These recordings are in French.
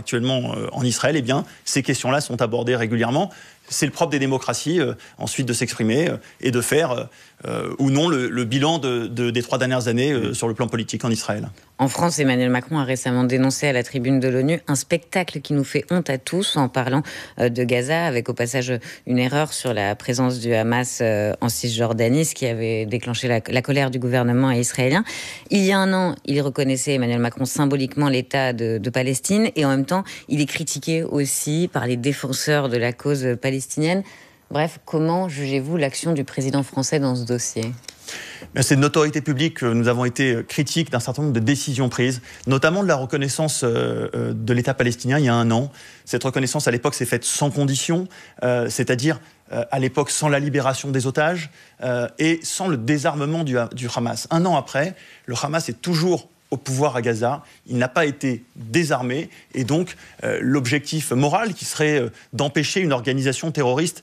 actuellement en Israël, eh bien, ces questions-là sont abordées régulièrement. C'est le propre des démocraties, ensuite de s'exprimer et de faire ou non le bilan des 3 dernières années sur le plan politique en Israël. En France, Emmanuel Macron a récemment dénoncé à la tribune de l'ONU un spectacle qui nous fait honte à tous en parlant de Gaza, avec au passage une erreur sur la présence du Hamas en Cisjordanie, ce qui avait déclenché la colère du gouvernement israélien. Il y a un an, il reconnaissait, Emmanuel Macron, symboliquement l'État de Palestine, et en même temps, il est critiqué aussi par les défenseurs de la cause palestinienne. Bref, comment jugez-vous l'action du président français dans ce dossier ? C'est de notoriété publique que nous avons été critiques d'un certain nombre de décisions prises, notamment de la reconnaissance de l'État palestinien il y a un an. Cette reconnaissance, à l'époque, s'est faite sans condition, c'est-à-dire à l'époque sans la libération des otages et sans le désarmement du Hamas. Un an après, le Hamas est toujours au pouvoir à Gaza, il n'a pas été désarmé, et donc l'objectif moral qui serait d'empêcher une organisation terroriste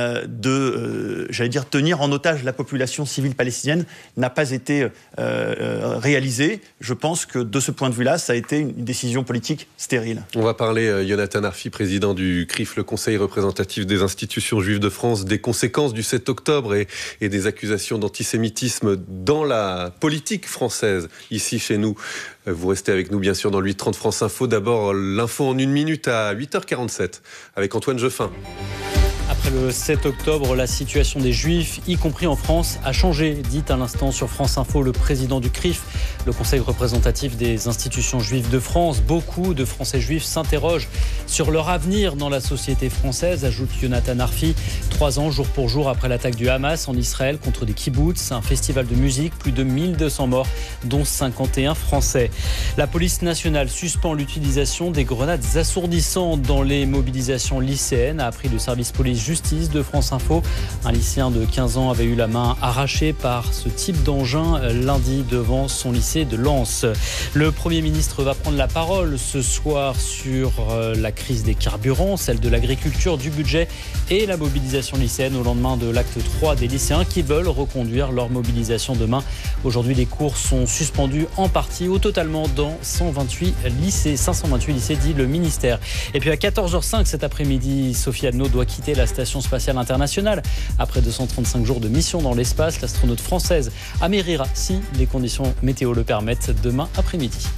tenir en otage la population civile palestinienne n'a pas été réalisé. Je pense que de ce point de vue-là, ça a été une décision politique stérile. On va parler, Yonatan Arfi, président du CRIF, le Conseil représentatif des institutions juives de France, des conséquences du 7 octobre et des accusations d'antisémitisme dans la politique française, ici chez nous. Vous restez avec nous bien sûr dans le 8h30 France Info. D'abord l'info en 1 minute à 8h47 avec Antoine Jeffin. Après le 7 octobre, la situation des Juifs, y compris en France, a changé, dit à l'instant sur France Info le président du CRIF, le Conseil représentatif des institutions juives de France. Beaucoup de Français juifs s'interrogent sur leur avenir dans la société française, ajoute Yonatan Arfi. 3 ans, jour pour jour, après l'attaque du Hamas en Israël contre des kibboutz, un festival de musique, plus de 1200 morts, dont 51 Français. La police nationale suspend l'utilisation des grenades assourdissantes dans les mobilisations lycéennes, a appris le service police-justice de France Info. Un lycéen de 15 ans avait eu la main arrachée par ce type d'engin lundi devant son lycée de Lens. Le Premier ministre va prendre la parole ce soir sur la crise des carburants, celle de l'agriculture, du budget et la mobilisation lycéenne au lendemain de l'acte 3 des lycéens qui veulent reconduire leur mobilisation demain. Aujourd'hui, les cours sont suspendus en partie ou totalement dans 528 lycées, dit le ministère. Et puis à 14h05 cet après-midi, Sophie Adno doit quitter la Station spatiale internationale. Après 235 jours de mission dans l'espace, l'astronaute française amérira, si les conditions météo le permettent, demain après-midi.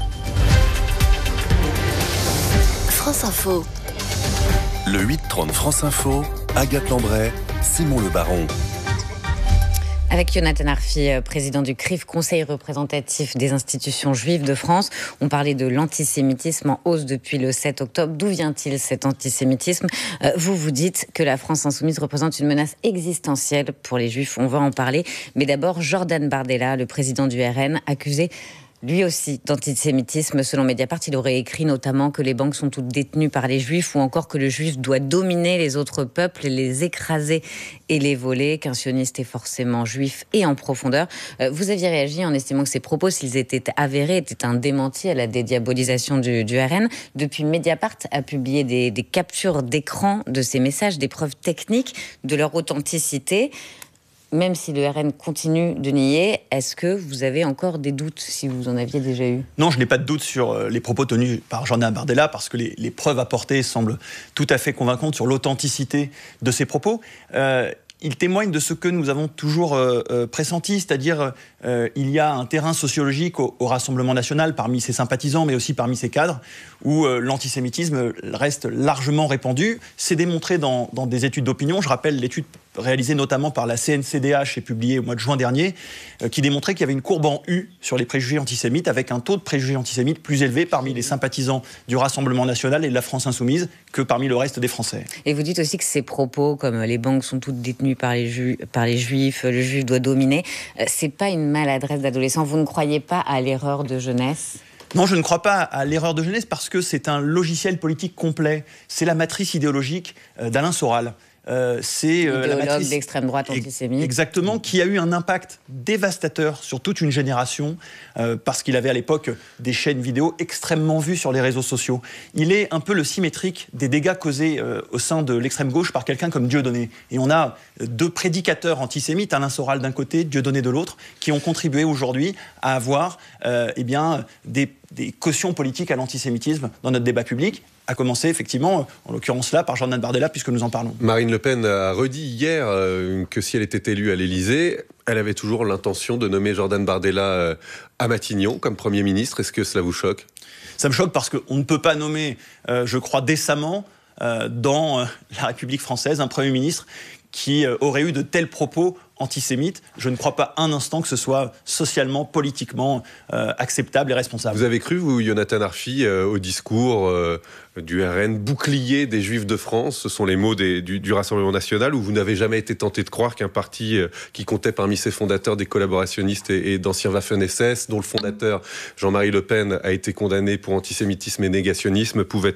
France Info. Le 8h30 France Info, Agathe Lambray, Simon Le Baron. Avec Yonatan Arfi, président du CRIF, Conseil représentatif des institutions juives de France. On parlait de l'antisémitisme en hausse depuis le 7 octobre. D'où vient-il cet antisémitisme ? Vous dites que la France insoumise représente une menace existentielle pour les juifs. On va en parler. Mais d'abord, Jordan Bardella, le président du RN, accusé lui aussi d'antisémitisme. Selon Mediapart, il aurait écrit notamment que les banques sont toutes détenues par les juifs, ou encore que le juif doit dominer les autres peuples, les écraser et les voler, qu'un sioniste est forcément juif et en profondeur. Vous aviez réagi en estimant que ces propos, s'ils étaient avérés, étaient un démenti à la dédiabolisation du RN. Depuis, Mediapart a publié des captures d'écran de ces messages, des preuves techniques de leur authenticité. Même si le RN continue de nier, est-ce que vous avez encore des doutes, si vous en aviez déjà eu ? Non, je n'ai pas de doute sur les propos tenus par Jordan Bardella, parce que les preuves apportées semblent tout à fait convaincantes sur l'authenticité de ces propos. Il témoigne de ce que nous avons toujours pressenti, c'est-à-dire il y a un terrain sociologique au Rassemblement national parmi ses sympathisants, mais aussi parmi ses cadres, où l'antisémitisme reste largement répandu. C'est démontré dans des études d'opinion. Je rappelle l'étude réalisée notamment par la CNCDH et publiée au mois de juin dernier, qui démontrait qu'il y avait une courbe en U sur les préjugés antisémites, avec un taux de préjugés antisémites plus élevé parmi les sympathisants du Rassemblement national et de la France insoumise que parmi le reste des Français. Et vous dites aussi que ces propos, comme les banques sont toutes détenues par les juifs, le juif doit dominer, c'est pas une maladresse d'adolescent. Vous ne croyez pas à l'erreur de jeunesse ? Non, je ne crois pas à l'erreur de jeunesse parce que c'est un logiciel politique complet. C'est la matrice idéologique d'Alain Soral. C'est la matrice d'extrême droite antisémite. Exactement, qui a eu un impact dévastateur sur toute une génération, parce qu'il avait à l'époque des chaînes vidéo extrêmement vues sur les réseaux sociaux. Il est un peu le symétrique des dégâts causés au sein de l'extrême gauche par quelqu'un comme Dieudonné. Et on a 2 prédicateurs antisémites, Alain Soral d'un côté, Dieudonné de l'autre, qui ont contribué aujourd'hui à avoir des cautions politiques à l'antisémitisme dans notre débat public. à commencer effectivement, en l'occurrence là, par Jordan Bardella, puisque nous en parlons. Marine Le Pen a redit hier que si elle était élue à l'Élysée, elle avait toujours l'intention de nommer Jordan Bardella à Matignon comme Premier ministre. Est-ce que cela vous choque ? Ça me choque parce qu'on ne peut pas nommer, je crois, décemment dans la République française un Premier ministre qui aurait eu de tels propos antisémites. Je ne crois pas un instant que ce soit socialement, politiquement acceptable et responsable. Vous avez cru, vous, Jonathan Arfi, au discours du RN, bouclier des Juifs de France, ce sont les mots du Rassemblement national, où vous n'avez jamais été tenté de croire qu'un parti qui comptait parmi ses fondateurs des collaborationnistes et d'anciens Waffen-SS, dont le fondateur Jean-Marie Le Pen a été condamné pour antisémitisme et négationnisme, pouvait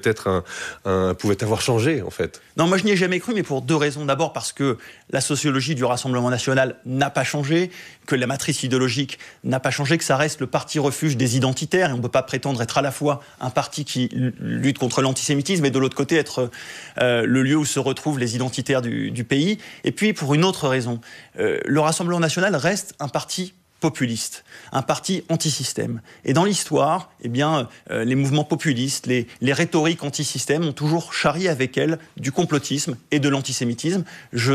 avoir changé, en fait? Non, moi je n'y ai jamais cru, mais pour deux raisons. D'abord parce que la sociologie du Rassemblement national n'a pas changé, que la matrice idéologique n'a pas changé, que ça reste le parti refuge des identitaires, et on ne peut pas prétendre être à la fois un parti qui lutte contre l'antisémitisme et de l'autre côté être le lieu où se retrouvent les identitaires du pays. Et puis pour une autre raison, le Rassemblement national reste un parti populiste, un parti anti-système. Et dans l'histoire, eh bien, les mouvements populistes, les rhétoriques anti-système ont toujours charrié avec elles du complotisme et de l'antisémitisme.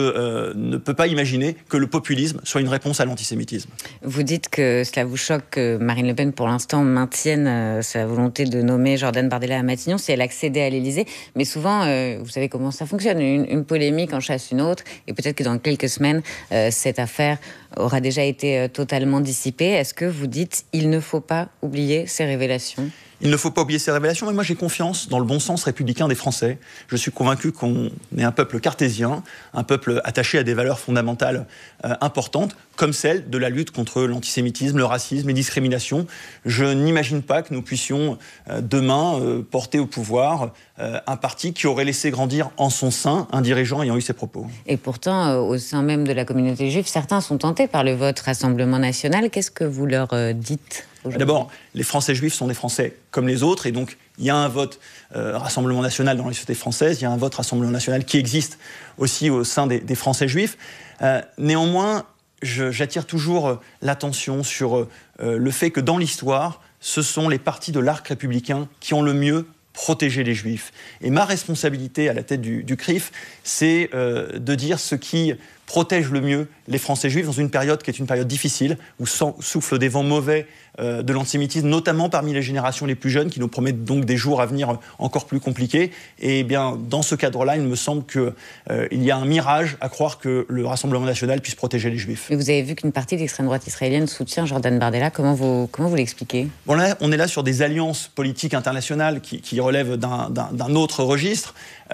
Je ne peux pas imaginer que le populisme soit une réponse à l'antisémitisme. Vous dites que cela vous choque que Marine Le Pen, pour l'instant, maintienne sa volonté de nommer Jordan Bardella à Matignon si elle accédait à l'Élysée. Mais souvent, vous savez comment ça fonctionne. Une polémique en chasse une autre. Et peut-être que dans quelques semaines, cette affaire aura déjà été totalement dissipée. Est-ce que vous dites il ne faut pas oublier ces révélations ? Il ne faut pas oublier ces révélations, mais moi j'ai confiance dans le bon sens républicain des Français. Je suis convaincu qu'on est un peuple cartésien, un peuple attaché à des valeurs fondamentales importantes, comme celle de la lutte contre l'antisémitisme, le racisme, les discriminations. Je n'imagine pas que nous puissions demain porter au pouvoir un parti qui aurait laissé grandir en son sein un dirigeant ayant eu ces propos. Et pourtant, au sein même de la communauté juive, certains sont tentés par le vote Rassemblement national. Qu'est-ce que vous leur dites ? D'abord, les Français juifs sont des Français comme les autres, et donc il y a un vote Rassemblement national dans la société française, il y a un vote Rassemblement national qui existe aussi au sein des Français juifs. Néanmoins, j'attire toujours l'attention sur le fait que dans l'histoire, ce sont les partis de l'arc républicain qui ont le mieux protégé les Juifs. Et ma responsabilité à la tête du CRIF, c'est de dire ce qui protège le mieux les Français juifs dans une période qui est une période difficile, où soufflent des vents mauvais de l'antisémitisme, notamment parmi les générations les plus jeunes, qui nous promettent donc des jours à venir encore plus compliqués. Et bien, dans ce cadre-là, il me semble qu'il y a un mirage à croire que le Rassemblement national puisse protéger les Juifs. Mais vous avez vu qu'une partie de l'extrême droite israélienne soutient Jordan Bardella. Comment vous l'expliquez ? Bon, là, on est là sur des alliances politiques internationales qui relèvent d'un autre registre.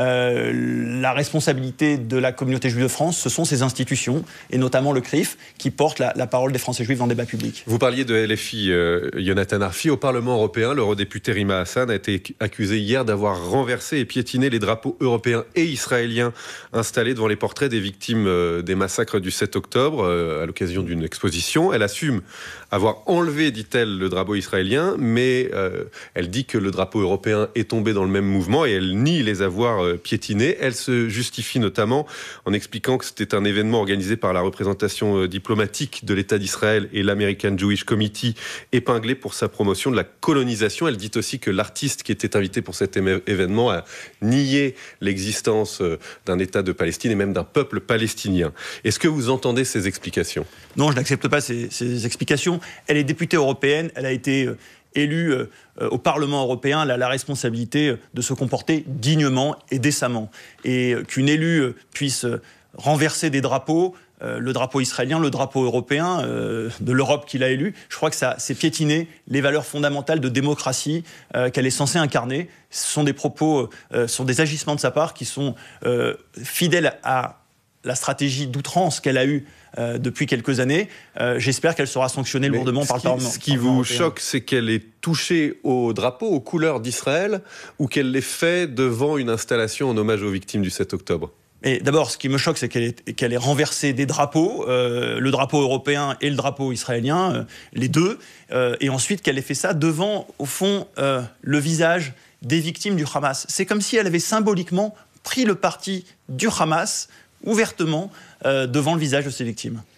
La responsabilité de la communauté juive de France, ce sont ces institutions, et notamment le CRIF, qui porte la parole des Français juifs dans le débat public. Vous parliez de LFI, Jonathan Arfi. Au Parlement européen, l'eurodéputé Rima Hassan a été accusé hier d'avoir renversé et piétiné les drapeaux européens et israéliens installés devant les portraits des victimes des massacres du 7 octobre à l'occasion d'une exposition. Elle assume avoir enlevé, dit-elle, le drapeau israélien, mais elle dit que le drapeau européen est tombé dans le même mouvement et elle nie les avoir piétinés. Elle se justifie notamment en expliquant que c'était un événement organisé par la représentation diplomatique de l'État d'Israël et l'American Jewish Committee, épinglé pour sa promotion de la colonisation. Elle dit aussi que l'artiste qui était invité pour cet événement a nié l'existence d'un État de Palestine et même d'un peuple palestinien. Est-ce que vous entendez ces explications ? Non, je n'accepte pas ces explications. Elle est députée européenne, elle a été élue au Parlement européen, elle a la responsabilité de se comporter dignement et décemment. Et qu'une élue puisse renverser des drapeaux, le drapeau israélien, le drapeau européen de l'Europe qu'il a élu, je crois que ça c'est piétiner les valeurs fondamentales de démocratie qu'elle est censée incarner. Ce sont des propos, sont des agissements de sa part qui sont fidèles à la stratégie d'outrance qu'elle a eue depuis quelques années. J'espère qu'elle sera sanctionnée lourdement par le Parlement. Ce qui vous choque, c'est qu'elle est touchée au drapeau, aux couleurs d'Israël, ou qu'elle l'ait fait devant une installation en hommage aux victimes du 7 octobre ? Et d'abord, ce qui me choque, c'est qu'elle ait renversé des drapeaux, le drapeau européen et le drapeau israélien, les deux, et ensuite qu'elle ait fait ça devant, au fond, le visage des victimes du Hamas. C'est comme si elle avait symboliquement pris le parti du Hamas, ouvertement, devant le visage de ses victimes.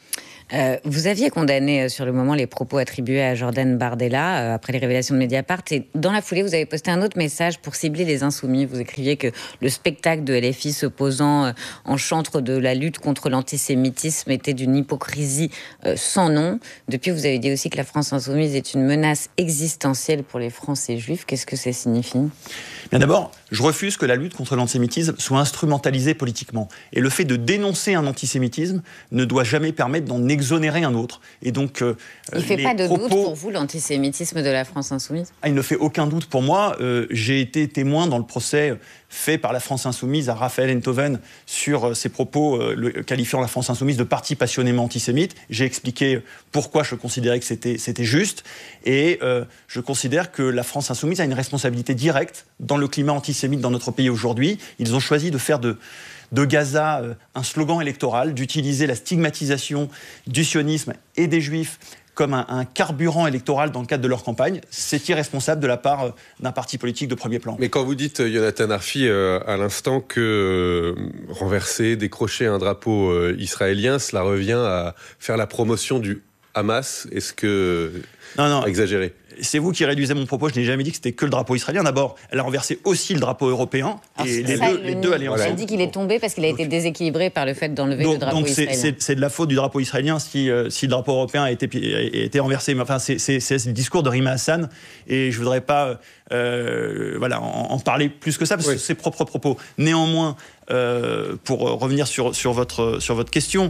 Vous aviez condamné sur le moment les propos attribués à Jordan Bardella après les révélations de Mediapart. Et dans la foulée, vous avez posté un autre message pour cibler les insoumis. Vous écriviez que le spectacle de LFI se posant en chantre de la lutte contre l'antisémitisme était d'une hypocrisie sans nom. Depuis, vous avez dit aussi que la France insoumise est une menace existentielle pour les Français juifs. Qu'est-ce que ça signifie ? Bien d'abord, je refuse que la lutte contre l'antisémitisme soit instrumentalisée politiquement. Et le fait de dénoncer un antisémitisme ne doit jamais permettre d'en exonérer un autre. Et donc, il ne fait pas de doute pour vous l'antisémitisme de la France insoumise ? Il ne fait aucun doute pour moi. J'ai été témoin dans le procès fait par la France insoumise à Raphaël Enthoven sur ses propos qualifiant la France insoumise de parti passionnément antisémite. J'ai expliqué pourquoi je considérais que c'était juste. Et je considère que la France insoumise a une responsabilité directe dans le climat antisémite dans notre pays aujourd'hui. Ils ont choisi de faire de Gaza un slogan électoral, d'utiliser la stigmatisation du sionisme et des juifs comme un carburant électoral dans le cadre de leur campagne. C'est irresponsable de la part d'un parti politique de premier plan. Mais quand vous dites, Yonatan Arfi, à l'instant que renverser, décrocher un drapeau israélien, cela revient à faire la promotion du Hamas, est-ce que... Non. Exagéré. C'est vous qui réduisez mon propos. Je n'ai jamais dit que c'était que le drapeau israélien. D'abord, elle a renversé aussi le drapeau européen. Alors, et les deux allaient ensemble. Elle dit qu'il est tombé parce qu'il a été déséquilibré par le fait d'enlever le drapeau israélien. C'est de la faute du drapeau israélien si le drapeau européen a été renversé. Mais enfin, c'est le discours de Rima Hassan. Et je ne voudrais pas en parler plus que ça, parce que c'est ses propres propos. Néanmoins, pour revenir sur votre question,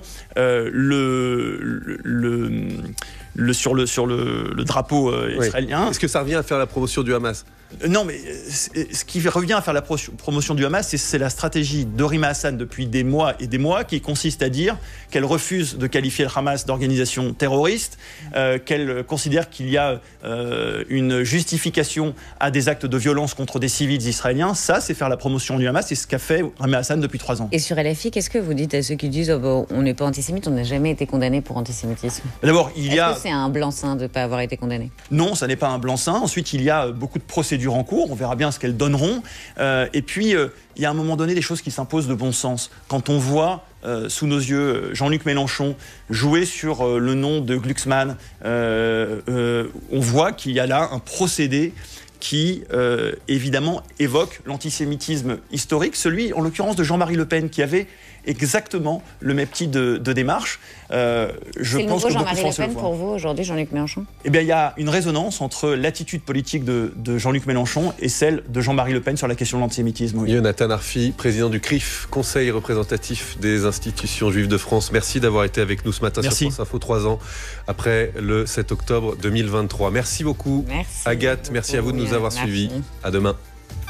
sur le drapeau israélien. Est-ce que ça revient à faire la promotion du Hamas ? Non, mais ce qui revient à faire la promotion du Hamas, c'est la stratégie de Rima Hassan depuis des mois et des mois, qui consiste à dire qu'elle refuse de qualifier le Hamas d'organisation terroriste, qu'elle considère qu'il y a une justification à des actes de violence contre des civils israéliens. Ça, c'est faire la promotion du Hamas, c'est ce qu'a fait Rima Hassan depuis 3 ans. Et sur LFI, qu'est-ce que vous dites à ceux qui disent on n'est pas antisémite, on n'a jamais été condamné pour antisémitisme ? D'abord, Est-ce que c'est un blanc-seing de ne pas avoir été condamné ? Non, ça n'est pas un blanc-seing. Ensuite, il y a beaucoup de procédures en cours, on verra bien ce qu'elles donneront. Et puis, il y a à un moment donné des choses qui s'imposent de bon sens. Quand on voit sous nos yeux Jean-Luc Mélenchon jouer sur le nom de Glucksmann, on voit qu'il y a là un procédé qui, évidemment, évoque l'antisémitisme historique, celui, en l'occurrence, de Jean-Marie Le Pen, qui avait exactement le même type de démarche. C'est le nouveau Jean-Marie Le Pen pour vous, aujourd'hui, Jean-Luc Mélenchon ? Eh bien, il y a une résonance entre l'attitude politique de Jean-Luc Mélenchon et celle de Jean-Marie Le Pen sur la question de l'antisémitisme. Oui. Yonatan Arfi, président du CRIF, Conseil représentatif des institutions juives de France. Merci d'avoir été avec nous ce matin sur France Info, 3 ans après le 7 octobre 2023. Merci beaucoup, Agathe. Merci à vous de nous avoir suivis. À demain.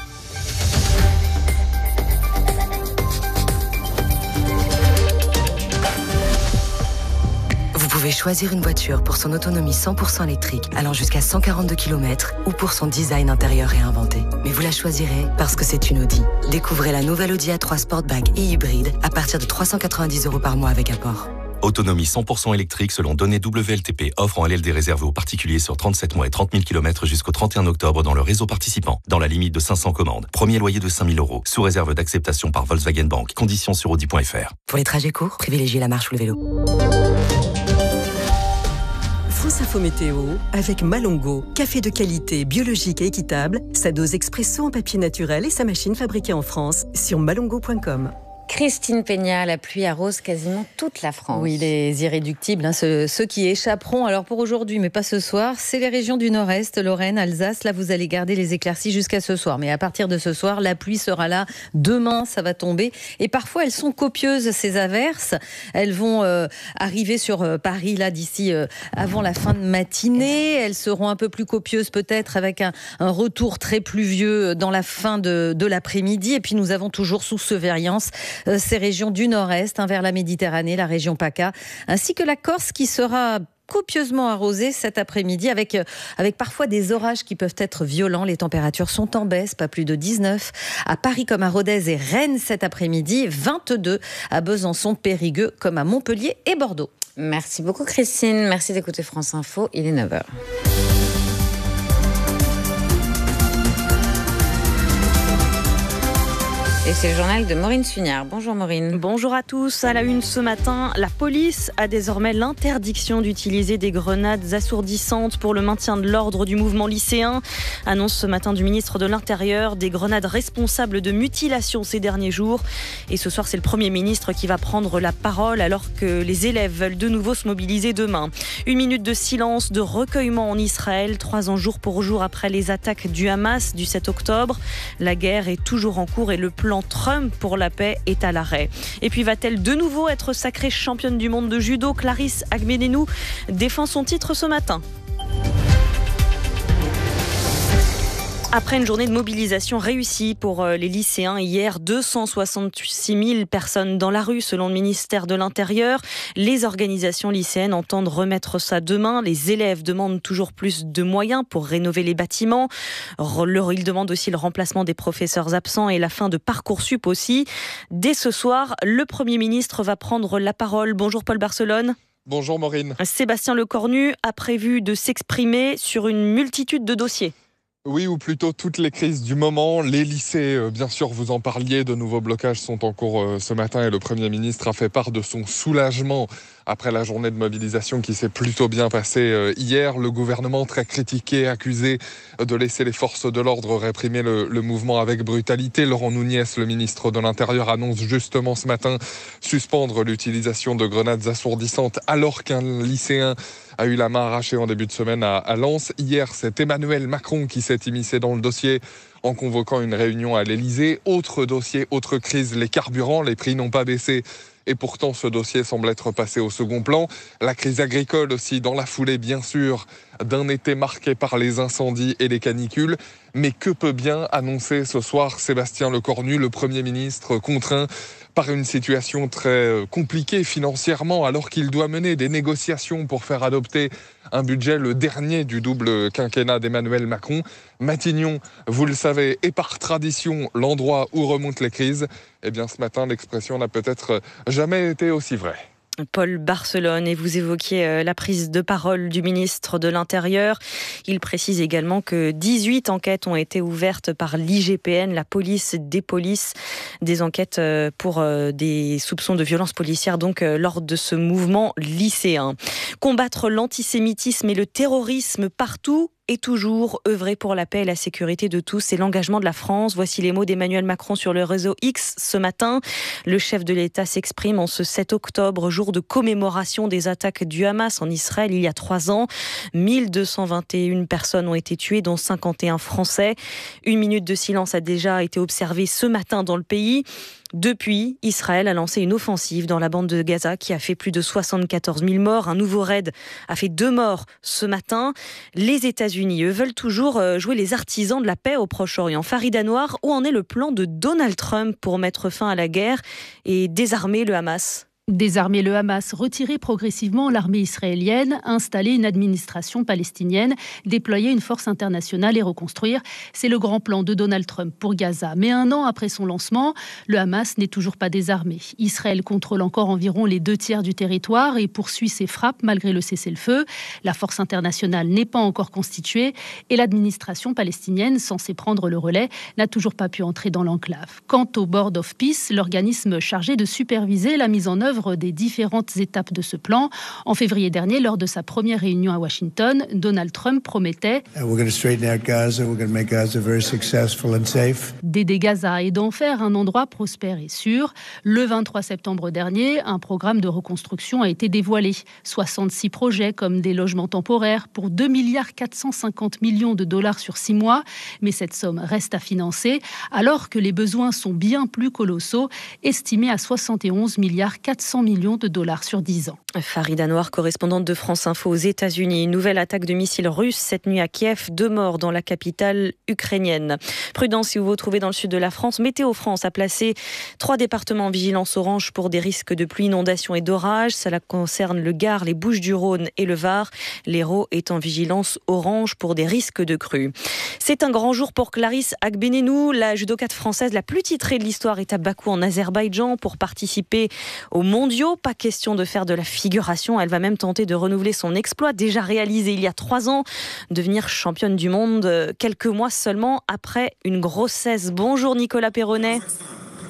Vous pouvez choisir une voiture pour son autonomie 100% électrique allant jusqu'à 142 km ou pour son design intérieur réinventé. Mais vous la choisirez parce que c'est une Audi. Découvrez la nouvelle Audi A3 Sportback et hybride à partir de 390 € par mois avec apport. Autonomie 100% électrique selon données WLTP. Offre en LLD réservée aux particuliers sur 37 mois et 30 000 km jusqu'au 31 octobre dans le réseau participant. Dans la limite de 500 commandes. Premier loyer de 5 000 €. Sous réserve d'acceptation par Volkswagen Bank. Conditions sur Audi.fr. Pour les trajets courts, privilégiez la marche ou le vélo. France Info Météo avec Malongo. Café de qualité, biologique et équitable. Sa dose expresso en papier naturel et sa machine fabriquée en France sur malongo.com. Christine Peña, la pluie arrose quasiment toute la France. Oui, les irréductibles, ceux qui échapperont. Alors pour aujourd'hui, mais pas ce soir, c'est les régions du Nord-Est, Lorraine, Alsace. Là, vous allez garder les éclaircies jusqu'à ce soir. Mais à partir de ce soir, la pluie sera là. Demain, ça va tomber. Et parfois, elles sont copieuses, ces averses. Elles vont arriver sur Paris, là, d'ici avant la fin de matinée. Elles seront un peu plus copieuses, peut-être, avec un retour très pluvieux dans la fin de l'après-midi. Et puis, nous avons toujours sous surveillance ces régions du Nord-Est, vers la Méditerranée, la région PACA, ainsi que la Corse qui sera copieusement arrosée cet après-midi avec parfois des orages qui peuvent être violents. Les températures sont en baisse, pas plus de 19 à Paris comme à Rodez et Rennes cet après-midi, 22 à Besançon, Périgueux comme à Montpellier et Bordeaux. Merci beaucoup Christine, merci d'écouter France Info, il est 9h. Et c'est le journal de Maureen Sugnard. Bonjour Maureen. Bonjour à tous. À la une ce matin, la police a désormais l'interdiction d'utiliser des grenades assourdissantes pour le maintien de l'ordre du mouvement lycéen. Annonce ce matin du ministre de l'Intérieur, des grenades responsables de mutilations ces derniers jours. Et ce soir, c'est le Premier ministre qui va prendre la parole alors que les élèves veulent de nouveau se mobiliser demain. 1 minute de silence, de recueillement en Israël, 3 ans jour pour jour après les attaques du Hamas du 7 octobre. La guerre est toujours en cours et le plan Trump pour la paix est à l'arrêt. Et puis va-t-elle de nouveau être sacrée championne du monde de judo? Clarisse Agbenenou défend son titre ce matin. Après une journée de mobilisation réussie pour les lycéens, hier 266 000 personnes dans la rue selon le ministère de l'Intérieur. Les organisations lycéennes entendent remettre ça demain. Les élèves demandent toujours plus de moyens pour rénover les bâtiments. Ils demandent aussi le remplacement des professeurs absents et la fin de Parcoursup aussi. Dès ce soir, le Premier ministre va prendre la parole. Bonjour Paul Barcelone. Bonjour Maureen. Sébastien Lecornu a prévu de s'exprimer sur une multitude de dossiers. Oui, ou plutôt toutes les crises du moment. Les lycées, bien sûr, vous en parliez, de nouveaux blocages sont en cours ce matin et le Premier ministre a fait part de son soulagement après la journée de mobilisation qui s'est plutôt bien passée hier. Le gouvernement, très critiqué, accusé de laisser les forces de l'ordre réprimer le mouvement avec brutalité. Laurent Nunez, le ministre de l'Intérieur, annonce justement ce matin suspendre l'utilisation de grenades assourdissantes alors qu'un lycéen a eu la main arrachée en début de semaine à Lens. Hier, c'est Emmanuel Macron qui s'est immiscé dans le dossier en convoquant une réunion à l'Elysée. Autre dossier, autre crise, les carburants, les prix n'ont pas baissé. Et pourtant, ce dossier semble être passé au second plan. La crise agricole aussi, dans la foulée, bien sûr, d'un été marqué par les incendies et les canicules. Mais que peut bien annoncer ce soir Sébastien Lecornu, le Premier ministre, contraint par une situation très compliquée financièrement, alors qu'il doit mener des négociations pour faire adopter un budget, le dernier du double quinquennat d'Emmanuel Macron. Matignon, vous le savez, est par tradition l'endroit où remontent les crises. Eh bien, ce matin, l'expression n'a peut-être jamais été aussi vraie. Paul Barcelone, et vous évoquiez la prise de parole du ministre de l'Intérieur. Il précise également que 18 enquêtes ont été ouvertes par l'IGPN, la police des polices, des enquêtes pour des soupçons de violences policières donc lors de ce mouvement lycéen. Combattre l'antisémitisme et le terrorisme partout et toujours œuvrer pour la paix et la sécurité de tous, c'est l'engagement de la France. Voici les mots d'Emmanuel Macron sur le réseau X ce matin. Le chef de l'État s'exprime en ce 7 octobre, jour de commémoration des attaques du Hamas en Israël il y a 3 ans. 1221 personnes ont été tuées, dont 51 Français. 1 minute de silence a déjà été observée ce matin dans le pays. Depuis, Israël a lancé une offensive dans la bande de Gaza qui a fait plus de 74 000 morts. Un nouveau raid a fait 2 morts ce matin. Les États-Unis, eux, veulent toujours jouer les artisans de la paix au Proche-Orient. Farid Anwar, où en est le plan de Donald Trump pour mettre fin à la guerre et désarmer le Hamas ? Désarmer le Hamas, retirer progressivement l'armée israélienne, installer une administration palestinienne, déployer une force internationale et reconstruire. C'est le grand plan de Donald Trump pour Gaza. Mais 1 an après son lancement, le Hamas n'est toujours pas désarmé. Israël contrôle encore environ les 2/3 du territoire et poursuit ses frappes malgré le cessez-le-feu. La force internationale n'est pas encore constituée et l'administration palestinienne, censée prendre le relais, n'a toujours pas pu entrer dans l'enclave. Quant au Board of Peace, l'organisme chargé de superviser la mise en œuvre des différentes étapes de ce plan. En février dernier, lors de sa première réunion à Washington, Donald Trump promettait d'aider Gaza et d'en faire un endroit prospère et sûr. Le 23 septembre dernier, un programme de reconstruction a été dévoilé. 66 projets comme des logements temporaires pour 2,450 milliards de dollars sur 6 mois. Mais cette somme reste à financer alors que les besoins sont bien plus colossaux, estimés à 71,4 millions de dollars sur 10 ans. Farid Anwar, correspondante de France Info aux États-Unis. Une nouvelle attaque de missiles russes cette nuit à Kiev. 2 morts dans la capitale ukrainienne. Prudence si vous vous trouvez dans le sud de la France. Météo France a placé 3 départements en vigilance orange pour des risques de pluie, inondations et d'orages. Cela concerne le Gard, les Bouches-du-Rhône et le Var. L'Hérault est en vigilance orange pour des risques de crue. C'est un grand jour pour Clarisse Agbenenou. La judokate française la plus titrée de l'histoire est à Bakou en Azerbaïdjan pour participer aux mondiaux. Pas question de faire de la figuration. Elle va même tenter de renouveler son exploit déjà réalisé il y a 3 ans, devenir championne du monde quelques mois seulement après une grossesse. Bonjour Nicolas Perronnet.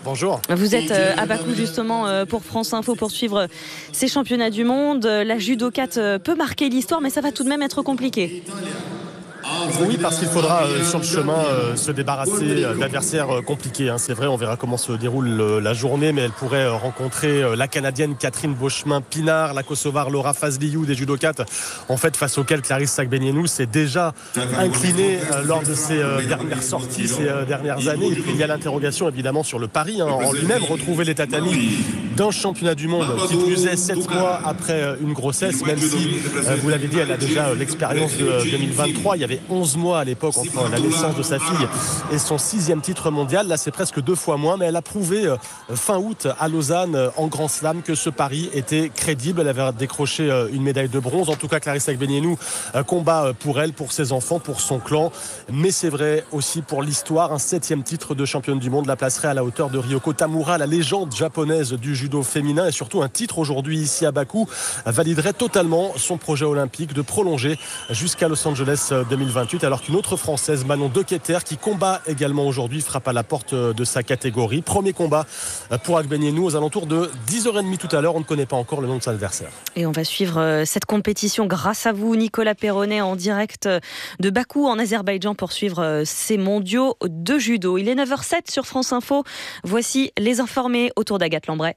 Bonjour. Vous êtes à Bakou justement pour France Info pour suivre ces championnats du monde. La judokate peut marquer l'histoire, mais ça va tout de même être compliqué. Oui, parce qu'il faudra sur le chemin se débarrasser d'adversaires compliqués. C'est vrai, on verra comment se déroule la journée, mais elle pourrait rencontrer la Canadienne Catherine Beauchemin-Pinard, la Kosovare Laura Fazliou, des judokates en fait face auxquelles Clarisse Sagbenienou s'est déjà inclinée lors de ses dernières sorties, ces dernières années. Et puis il y a l'interrogation évidemment sur le pari en lui-même, retrouver les tatamis d'un championnat du monde qui plus est 7 mois après une grossesse, même si, vous l'avez dit, elle a déjà l'expérience de 2023. Il y avait 11 mois à l'époque entre la naissance de sa fille et son 6e titre mondial. Là, c'est presque 2 fois moins, mais elle a prouvé fin août à Lausanne en Grand Slam que ce pari était crédible. Elle avait décroché une médaille de bronze. En tout cas, Clarisse Sagbenienou combat pour elle, pour ses enfants, pour son clan. Mais c'est vrai aussi pour l'histoire, un 7e titre de championne du monde la placerait à la hauteur de Ryoko Tamura, la légende japonaise du judo féminin, et surtout un titre aujourd'hui ici à Bakou validerait totalement son projet olympique de prolonger jusqu'à Los Angeles 2028, alors qu'une autre Française, Manon Dequeter, qui combat également aujourd'hui, frappe à la porte de sa catégorie. Premier combat pour Agbenienou aux alentours de 10h30 tout à l'heure. On ne connaît pas encore le nom de son adversaire. Et on va suivre cette compétition grâce à vous, Nicolas Perronnet, en direct de Bakou, en Azerbaïdjan, pour suivre ces mondiaux de judo. Il est 9h07 sur France Info. Voici les informés autour d'Agathe Lambray.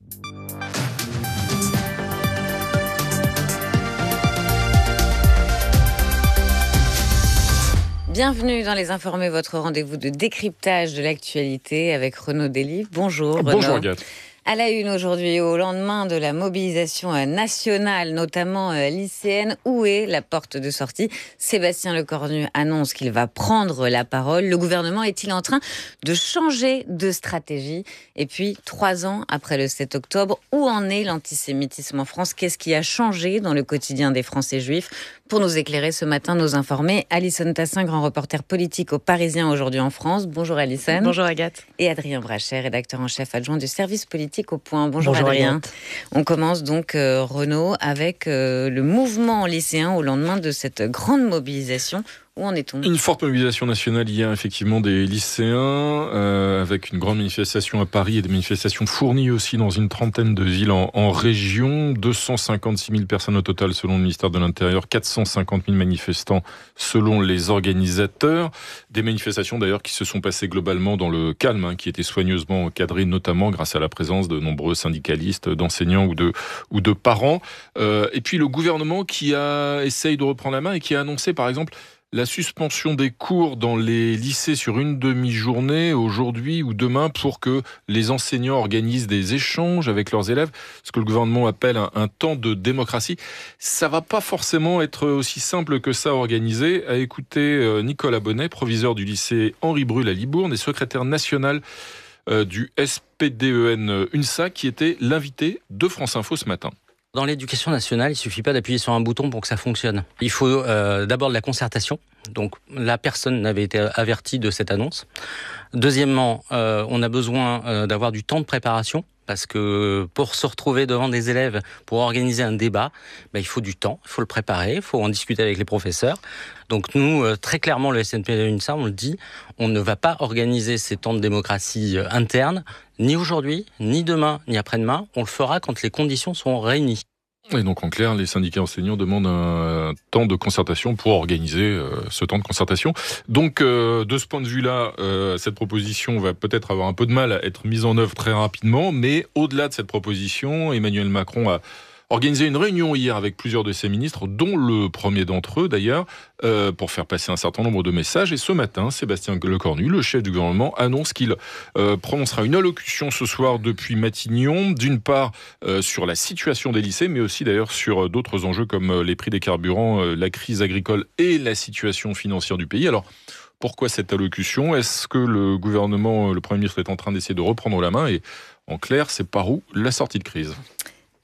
Bienvenue dans Les Informés, votre rendez-vous de décryptage de l'actualité avec Renaud Dely. Bonjour Renaud. Bonjour Agathe. À la une aujourd'hui, au lendemain de la mobilisation nationale, notamment lycéenne, où est la porte de sortie ? Sébastien Lecornu annonce qu'il va prendre la parole. Le gouvernement est-il en train de changer de stratégie ? Et puis, 3 ans après le 7 octobre, où en est l'antisémitisme en France ? Qu'est-ce qui a changé dans le quotidien des Français juifs ? Pour nous éclairer ce matin, nos informés, Alison Tassin, grand reporter politique au Parisien aujourd'hui en France. Bonjour Alison. Bonjour Agathe. Et Adrien Brachet, rédacteur en chef adjoint du service politique au Point. Bonjour Adrien. Agathe. On commence donc, Renaud, avec le mouvement lycéen au lendemain de cette grande mobilisation. Où en est-on ? Une forte mobilisation nationale hier, effectivement, des lycéens, avec une grande manifestation à Paris et des manifestations fournies aussi dans une trentaine de villes en région. 256 000 personnes au total selon le ministère de l'Intérieur, 450 000 manifestants selon les organisateurs. Des manifestations d'ailleurs qui se sont passées globalement dans le calme, qui étaient soigneusement encadrées, notamment grâce à la présence de nombreux syndicalistes, d'enseignants ou de parents. Et puis le gouvernement qui essaye de reprendre la main et qui a annoncé par exemple la suspension des cours dans les lycées sur une demi-journée aujourd'hui ou demain pour que les enseignants organisent des échanges avec leurs élèves, ce que le gouvernement appelle un temps de démocratie. Ça va pas forcément être aussi simple que ça à organiser. À écouter Nicolas Bonnet, proviseur du lycée Henri Brul à Libourne et secrétaire national du SPDEN UNSA, qui était l'invité de France Info ce matin. Dans l'éducation nationale, il ne suffit pas d'appuyer sur un bouton pour que ça fonctionne. Il faut d'abord de la concertation. Donc la personne n'avait été avertie de cette annonce. Deuxièmement, on a besoin d'avoir du temps de préparation. Parce que pour se retrouver devant des élèves, pour organiser un débat, il faut du temps, il faut le préparer, il faut en discuter avec les professeurs. Donc nous, très clairement, le SNPDE-UNSA, on le dit, on ne va pas organiser ces temps de démocratie interne, ni aujourd'hui, ni demain, ni après-demain. On le fera quand les conditions seront réunies. Et donc en clair, les syndicats enseignants demandent un temps de concertation pour organiser ce temps de concertation. Donc de ce point de vue-là, cette proposition va peut-être avoir un peu de mal à être mise en œuvre très rapidement, mais au-delà de cette proposition, Emmanuel Macron a organisé une réunion hier avec plusieurs de ses ministres, dont le premier d'entre eux d'ailleurs, pour faire passer un certain nombre de messages. Et ce matin, Sébastien Lecornu, le chef du gouvernement, annonce qu'il prononcera une allocution ce soir depuis Matignon, d'une part sur la situation des lycées, mais aussi d'ailleurs sur d'autres enjeux comme les prix des carburants, la crise agricole et la situation financière du pays. Alors, pourquoi cette allocution ? Est-ce que le gouvernement, le Premier ministre est en train d'essayer de reprendre la main ? Et en clair, c'est par où la sortie de crise ?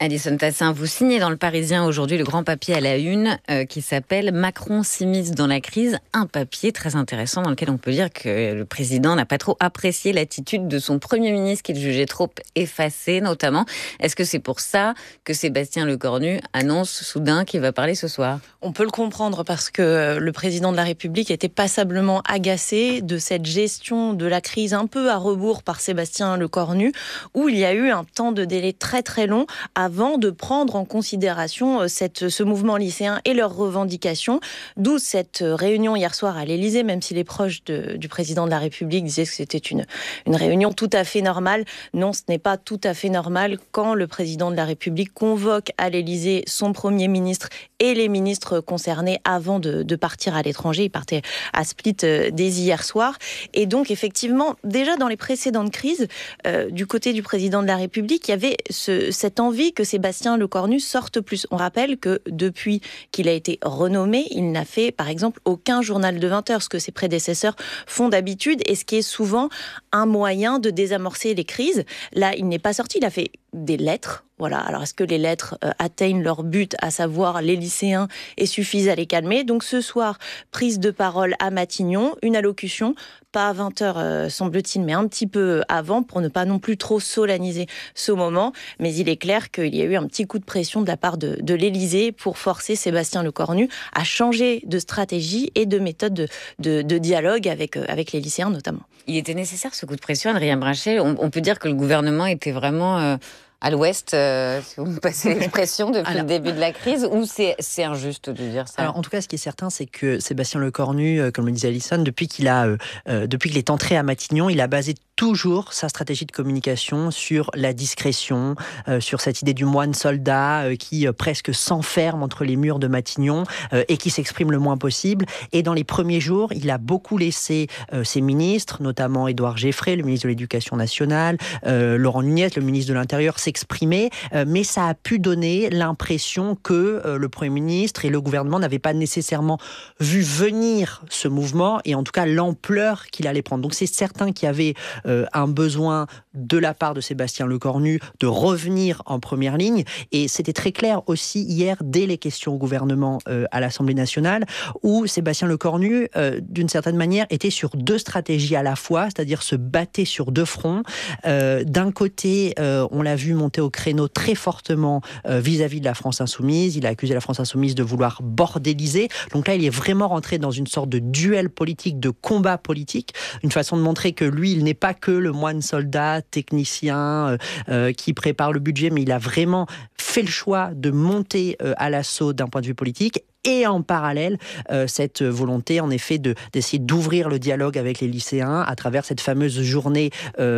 Alison Tassin, vous signez dans Le Parisien aujourd'hui le grand papier à la une qui s'appelle « Macron s'immisce dans la crise ». Un papier très intéressant dans lequel on peut dire que le président n'a pas trop apprécié l'attitude de son Premier ministre qu'il jugeait trop effacée notamment. Est-ce que c'est pour ça que Sébastien Lecornu annonce soudain qu'il va parler ce soir ? On peut le comprendre parce que le président de la République était passablement agacé de cette gestion de la crise un peu à rebours par Sébastien Lecornu, où il y a eu un temps de délai très très long avant de prendre en considération ce mouvement lycéen et leurs revendications, d'où cette réunion hier soir à l'Élysée, même si les proches du président de la République disaient que c'était une réunion tout à fait normale. Non, ce n'est pas tout à fait normal quand le président de la République convoque à l'Élysée son Premier ministre et les ministres concernés avant de partir à l'étranger. Il partait à Split dès hier soir. Et donc, effectivement, déjà dans les précédentes crises, du côté du président de la République, il y avait cette envie que Sébastien Lecornu sorte plus. On rappelle que depuis qu'il a été renommé, il n'a fait, par exemple, aucun journal de 20 heures, ce que ses prédécesseurs font d'habitude et ce qui est souvent un moyen de désamorcer les crises. Là, il n'est pas sorti, il a fait des lettres. Voilà. Alors, est-ce que les lettres atteignent leur but, à savoir les lycéens, et suffisent à les calmer ? Donc, ce soir, prise de parole à Matignon, une allocution, pas à 20h, semble-t-il, mais un petit peu avant, pour ne pas non plus trop solenniser ce moment. Mais il est clair qu'il y a eu un petit coup de pression de la part de l'Élysée pour forcer Sébastien Lecornu à changer de stratégie et de méthode de dialogue avec les lycéens, notamment. Il était nécessaire, ce coup de pression, Adrien Brachet. On peut dire que le gouvernement était vraiment à l'ouest, si vous me passez l'expression, depuis le début de la crise, ou c'est injuste de dire ça ? Alors, en tout cas, ce qui est certain, c'est que Sébastien Lecornu, comme le disait Alison, depuis qu'il est entré à Matignon, il a basé toujours sa stratégie de communication sur la discrétion, sur cette idée du moine soldat qui presque s'enferme entre les murs de Matignon et qui s'exprime le moins possible. Et dans les premiers jours, il a beaucoup laissé ses ministres, notamment Édouard Geffray, le ministre de l'Éducation nationale, Laurent Nunez, le ministre de l'Intérieur, s'exprimer, mais ça a pu donner l'impression que le Premier ministre et le gouvernement n'avaient pas nécessairement vu venir ce mouvement et en tout cas l'ampleur qu'il allait prendre. Donc c'est certain qu'il y avait un besoin de la part de Sébastien Lecornu de revenir en première ligne et c'était très clair aussi hier dès les questions au gouvernement à l'Assemblée nationale où Sébastien Lecornu d'une certaine manière était sur deux stratégies à la fois, c'est-à-dire se battait sur deux fronts. D'un côté, on l'a vu monter au créneau très fortement vis-à-vis de la France Insoumise. Il a accusé la France Insoumise de vouloir bordéliser. Donc là, il est vraiment rentré dans une sorte de duel politique, de combat politique, une façon de montrer que lui, il n'est pas que le moine soldat, technicien, qui prépare le budget, mais il a vraiment fait le choix de monter à l'assaut d'un point de vue politique. Et en parallèle, cette volonté, en effet, d'essayer d'ouvrir le dialogue avec les lycéens à travers cette fameuse journée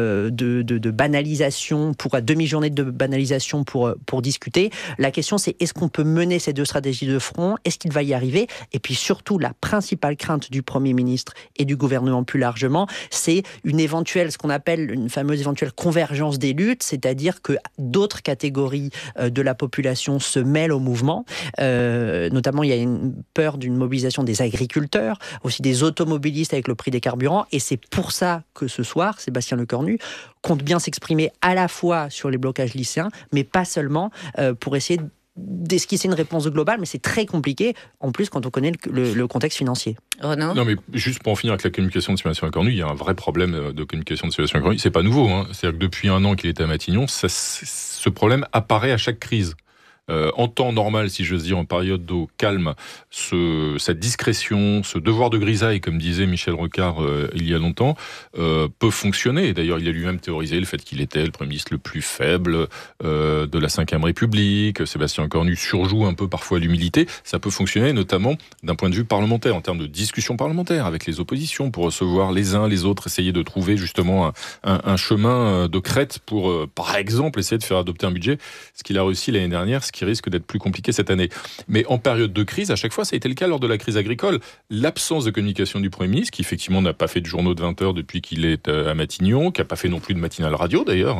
de banalisation, demi-journée de banalisation pour discuter. La question, c'est est-ce qu'on peut mener ces deux stratégies de front ? Est-ce qu'il va y arriver ? Et puis surtout, la principale crainte du Premier ministre et du gouvernement plus largement, c'est ce qu'on appelle une fameuse éventuelle convergence des luttes, c'est-à-dire que d'autres catégories de la population se mêlent au mouvement, notamment il y a une peur d'une mobilisation des agriculteurs, aussi des automobilistes avec le prix des carburants, et c'est pour ça que ce soir, Sébastien Lecornu compte bien s'exprimer à la fois sur les blocages lycéens, mais pas seulement, pour essayer d'esquisser une réponse globale, mais c'est très compliqué, en plus quand on connaît le contexte financier. Renaud ? Non, mais juste pour en finir avec la communication de Sébastien Lecornu, il y a un vrai problème de communication de Sébastien Lecornu. C'est pas nouveau, hein. C'est-à-dire que depuis un an qu'il est à Matignon, ce problème apparaît à chaque crise. En temps normal, si j'ose dire, en période d'eau calme, cette discrétion, ce devoir de grisaille, comme disait Michel Rocard il y a longtemps, peut fonctionner. Et d'ailleurs, il a lui-même théorisé le fait qu'il était le Premier ministre le plus faible de la Ve République. Sébastien Lecornu surjoue un peu parfois l'humilité. Ça peut fonctionner, notamment d'un point de vue parlementaire, en termes de discussion parlementaire avec les oppositions, pour recevoir les uns les autres, essayer de trouver justement un chemin de crête pour, par exemple, essayer de faire adopter un budget, ce qu'il a réussi l'année dernière, qui risque d'être plus compliqué cette année. Mais en période de crise, à chaque fois, ça a été le cas lors de la crise agricole. L'absence de communication du Premier ministre, qui effectivement n'a pas fait de journaux de 20 heures depuis qu'il est à Matignon, qui n'a pas fait non plus de matinale radio d'ailleurs,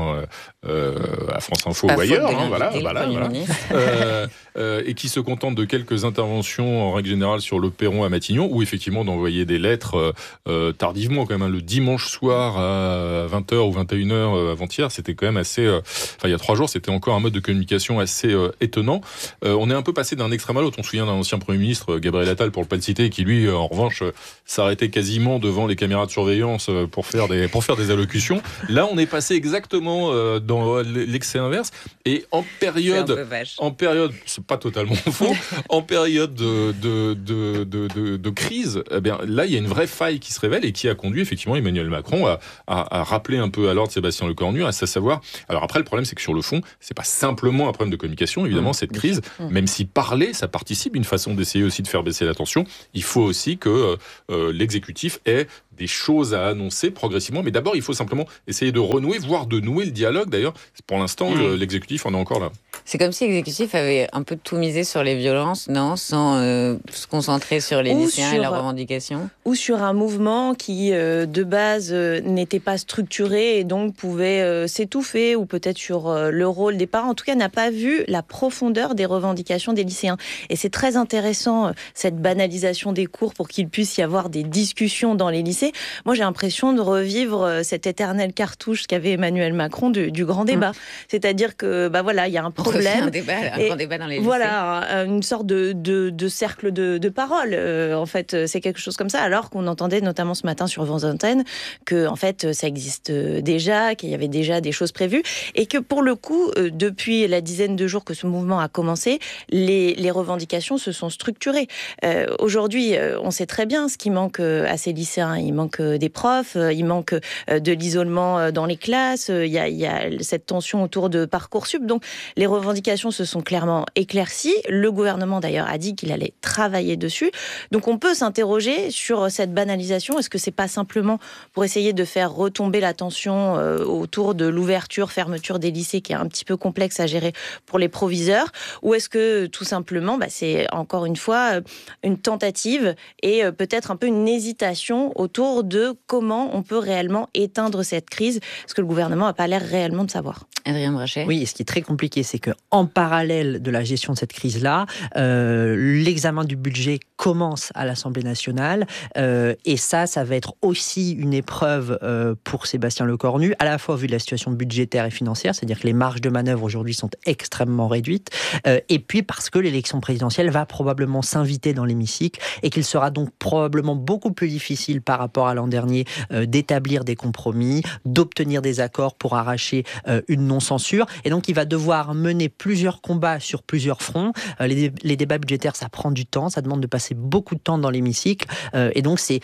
à France Info ou ailleurs, et qui se contente de quelques interventions en règle générale sur le perron à Matignon, ou effectivement d'envoyer des lettres tardivement quand même, le dimanche soir à 20h ou 21h avant-hier, c'était quand même assez... il y a 3 jours, c'était encore un mode de communication assez étonnant. On est un peu passé d'un extrême à l'autre. On se souvient d'un ancien Premier ministre, Gabriel Attal, pour ne pas le citer, qui lui, en revanche, s'arrêtait quasiment devant les caméras de surveillance pour faire des allocutions. Là, on est passé exactement dans l'excès inverse. Et en période, c'est pas totalement faux, en période de crise, eh bien, là, il y a une vraie faille qui se révèle et qui a conduit effectivement Emmanuel Macron à rappeler un peu à l'ordre Sébastien Lecornu, à savoir. Alors après, le problème, c'est que sur le fond, c'est pas simplement un problème de communication, évidemment, cette crise, même si parler, ça participe d'une façon d'essayer aussi de faire baisser la tension. Il faut aussi que l'exécutif ait des choses à annoncer progressivement, mais d'abord il faut simplement essayer de renouer, voire de nouer le dialogue. D'ailleurs, pour l'instant, l'exécutif en est encore là. C'est comme si l'exécutif avait un peu tout misé sur les violences, non, sans se concentrer sur les lycéens et leurs revendications. Ou sur un mouvement qui, de base, n'était pas structuré et donc pouvait s'étouffer, ou peut-être sur le rôle des parents. En tout cas, n'a pas vu la profondeur des revendications des lycéens. Et c'est très intéressant, cette banalisation des cours pour qu'il puisse y avoir des discussions dans les lycées. Moi, j'ai l'impression de revivre cette éternelle cartouche qu'avait Emmanuel Macron du grand débat. C'est-à-dire que, il y a un problème. Un grand débat dans les lycées. Voilà, une sorte de cercle de parole. En fait, c'est quelque chose comme ça. Alors qu'on entendait notamment ce matin sur vos antennes que, en fait, ça existe déjà, qu'il y avait déjà des choses prévues, et que pour le coup, depuis la dizaine de jours que ce mouvement a commencé, les revendications se sont structurées. Aujourd'hui, on sait très bien ce qui manque à ces lycéens. Il manque des profs, il manque de l'isolement dans les classes, il y a cette tension autour de Parcoursup. Donc les revendications se sont clairement éclaircies. Le gouvernement d'ailleurs a dit qu'il allait travailler dessus. Donc on peut s'interroger sur cette banalisation. Est-ce que c'est pas simplement pour essayer de faire retomber la tension autour de l'ouverture, fermeture des lycées, qui est un petit peu complexe à gérer pour les proviseurs, ou est-ce que tout simplement c'est encore une fois une tentative et peut-être un peu une hésitation autour de comment on peut réellement éteindre cette crise, parce que le gouvernement n'a pas l'air réellement de savoir. Adrien Brachet. Oui, et ce qui est très compliqué, c'est qu'en parallèle de la gestion de cette crise-là, l'examen du budget commence à l'Assemblée nationale, et ça va être aussi une épreuve pour Sébastien Lecornu, à la fois vu de la situation budgétaire et financière, c'est-à-dire que les marges de manœuvre aujourd'hui sont extrêmement réduites, et puis parce que l'élection présidentielle va probablement s'inviter dans l'hémicycle, et qu'il sera donc probablement beaucoup plus difficile par rapport à l'an dernier d'établir des compromis, d'obtenir des accords pour arracher une non-censure. Et donc, il va devoir mener plusieurs combats sur plusieurs fronts. Les débats budgétaires, ça prend du temps, ça demande de passer beaucoup de temps dans l'hémicycle. Et donc, c'est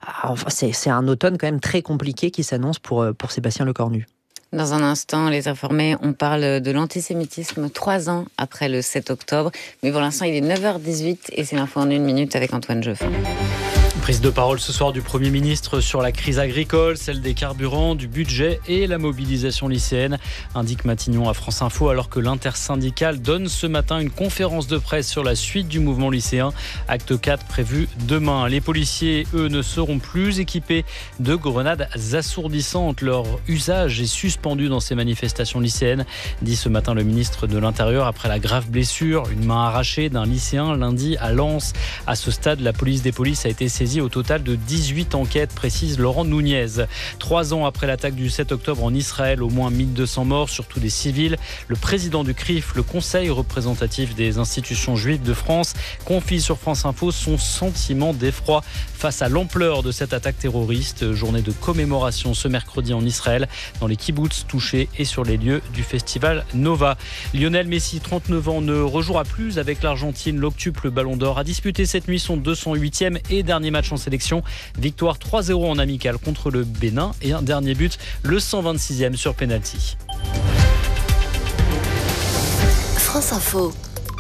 un automne quand même très compliqué qui s'annonce pour Sébastien Lecornu. Dans un instant, les informés, on parle de l'antisémitisme 3 ans après le 7 octobre. Mais pour l'instant, il est 9h18 et c'est l'info en 1 minute avec Antoine Jeuffin. Prise de parole ce soir du Premier ministre sur la crise agricole, celle des carburants, du budget et la mobilisation lycéenne, indique Matignon à France Info, alors que l'intersyndicale donne ce matin une conférence de presse sur la suite du mouvement lycéen. Acte 4 prévu demain. Les policiers, eux, ne seront plus équipés de grenades assourdissantes. Leur usage est suspendu dans ces manifestations lycéennes, dit ce matin le ministre de l'Intérieur après la grave blessure, une main arrachée d'un lycéen lundi à Lens. À ce stade, la police des polices a été saisie au total de 18 enquêtes, précise Laurent Nunez. 3 ans après l'attaque du 7 octobre en Israël, au moins 1200 morts, surtout des civils. Le président du CRIF, le Conseil représentatif des institutions juives de France, confie sur France Info son sentiment d'effroi face à l'ampleur de cette attaque terroriste. Journée de commémoration ce mercredi en Israël, dans les kibboutz touchés et sur les lieux du festival Nova. Lionel Messi, 39 ans, ne rejouera plus avec l'Argentine. L'octuple Ballon d'Or a disputé cette nuit son 208e et dernier match en sélection. Victoire 3-0 en amical contre le Bénin et un dernier but, le 126e sur pénalty. France Info.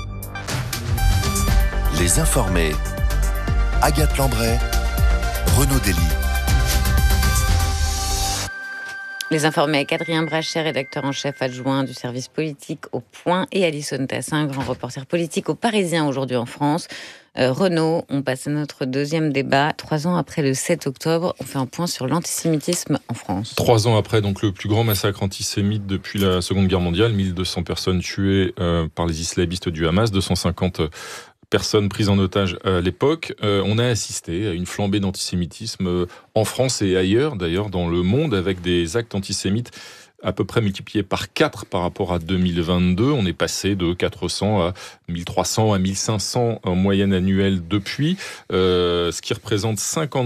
Les informés. Agathe Lambray, Renaud Dely. Les informés avec Adrien Brachet, rédacteur en chef adjoint du service politique au Point, et Alison Tassin, grand reporter politique au Parisien aujourd'hui en France. Renaud, on passe à notre deuxième débat. 3 ans après le 7 octobre, on fait un point sur l'antisémitisme en France. 3 ans après, donc le plus grand massacre antisémite depuis la Seconde Guerre mondiale, 1200 personnes tuées par les islamistes du Hamas, 250 personnes prises en otage à l'époque. On a assisté à une flambée d'antisémitisme en France et ailleurs, d'ailleurs, dans le monde, avec des actes antisémites à peu près multiplié par 4 par rapport à 2022. On est passé de 400 à 1300 à 1500 en moyenne annuelle depuis, ce qui représente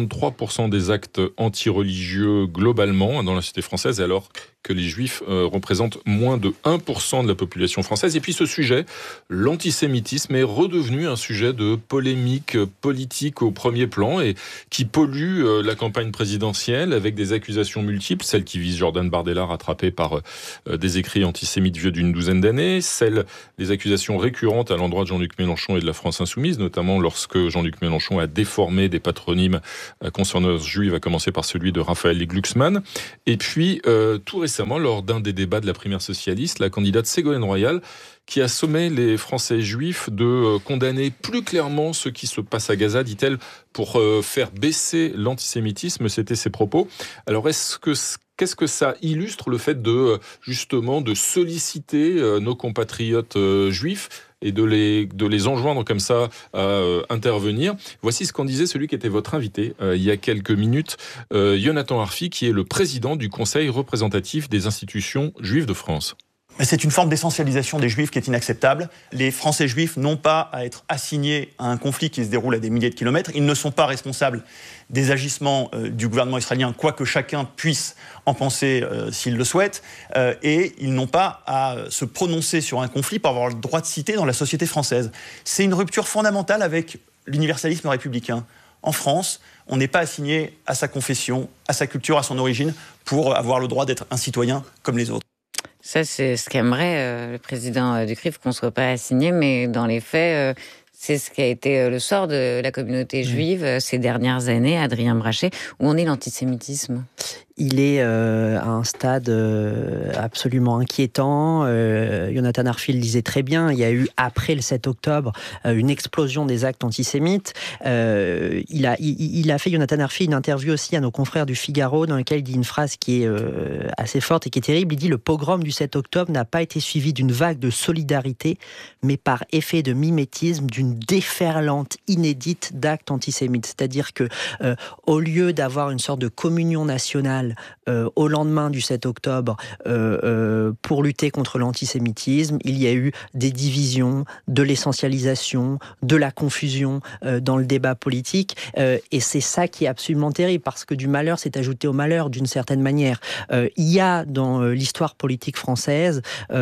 53% des actes antireligieux globalement dans la société française, alors que les Juifs représentent moins de 1% de la population française. Et puis ce sujet, l'antisémitisme, est redevenu un sujet de polémique politique au premier plan et qui pollue la campagne présidentielle avec des accusations multiples, celles qui visent Jordan Bardella, rattrapé par des écrits antisémites vieux d'une douzaine d'années, des accusations récurrentes à l'endroit de Jean-Luc Mélenchon et de la France Insoumise, notamment lorsque Jean-Luc Mélenchon a déformé des patronymes concernant juifs, à commencer par celui de Raphaël Glucksmann. Et puis, tout récemment, lors d'un des débats de la primaire socialiste, la candidate Ségolène Royal, qui a sommé les Français juifs de condamner plus clairement ce qui se passe à Gaza, dit-elle, pour faire baisser l'antisémitisme. C'était ses propos. Alors, qu'est-ce que ça illustre, le fait justement de solliciter nos compatriotes juifs et de les enjoindre comme ça à intervenir? Voici ce qu'en disait celui qui était votre invité il y a quelques minutes, Yonatan Arfi, qui est le président du Conseil représentatif des institutions juives de France. C'est une forme d'essentialisation des Juifs qui est inacceptable. Les Français juifs n'ont pas à être assignés à un conflit qui se déroule à des milliers de kilomètres. Ils ne sont pas responsables des agissements du gouvernement israélien, quoique chacun puisse en penser s'il le souhaite. Et ils n'ont pas à se prononcer sur un conflit pour avoir le droit de citer dans la société française. C'est une rupture fondamentale avec l'universalisme républicain. En France, on n'est pas assigné à sa confession, à sa culture, à son origine, pour avoir le droit d'être un citoyen comme les autres. Ça, c'est ce qu'aimerait le président du CRIF, qu'on ne soit pas assigné, mais dans les faits, c'est ce qui a été le sort de la communauté juive ces dernières années, Adrien Brachet. Où en est l'antisémitisme ? Il est à un stade absolument inquiétant. Yonatan Arfi le disait très bien, il y a eu, après le 7 octobre, une explosion des actes antisémites. Il a fait, Yonatan Arfi, une interview aussi à nos confrères du Figaro, dans laquelle il dit une phrase qui est assez forte et qui est terrible. Il dit « Le pogrom du 7 octobre n'a pas été suivi d'une vague de solidarité, mais par effet de mimétisme, d'une déferlante inédite d'actes antisémites. » C'est-à-dire que, au lieu d'avoir une sorte de communion nationale au lendemain du 7 octobre pour lutter contre l'antisémitisme, il y a eu des divisions, de l'essentialisation, de la confusion dans le débat politique, et c'est ça qui est absolument terrible, parce que du malheur s'est ajouté au malheur d'une certaine manière. Il y a dans l'histoire politique française,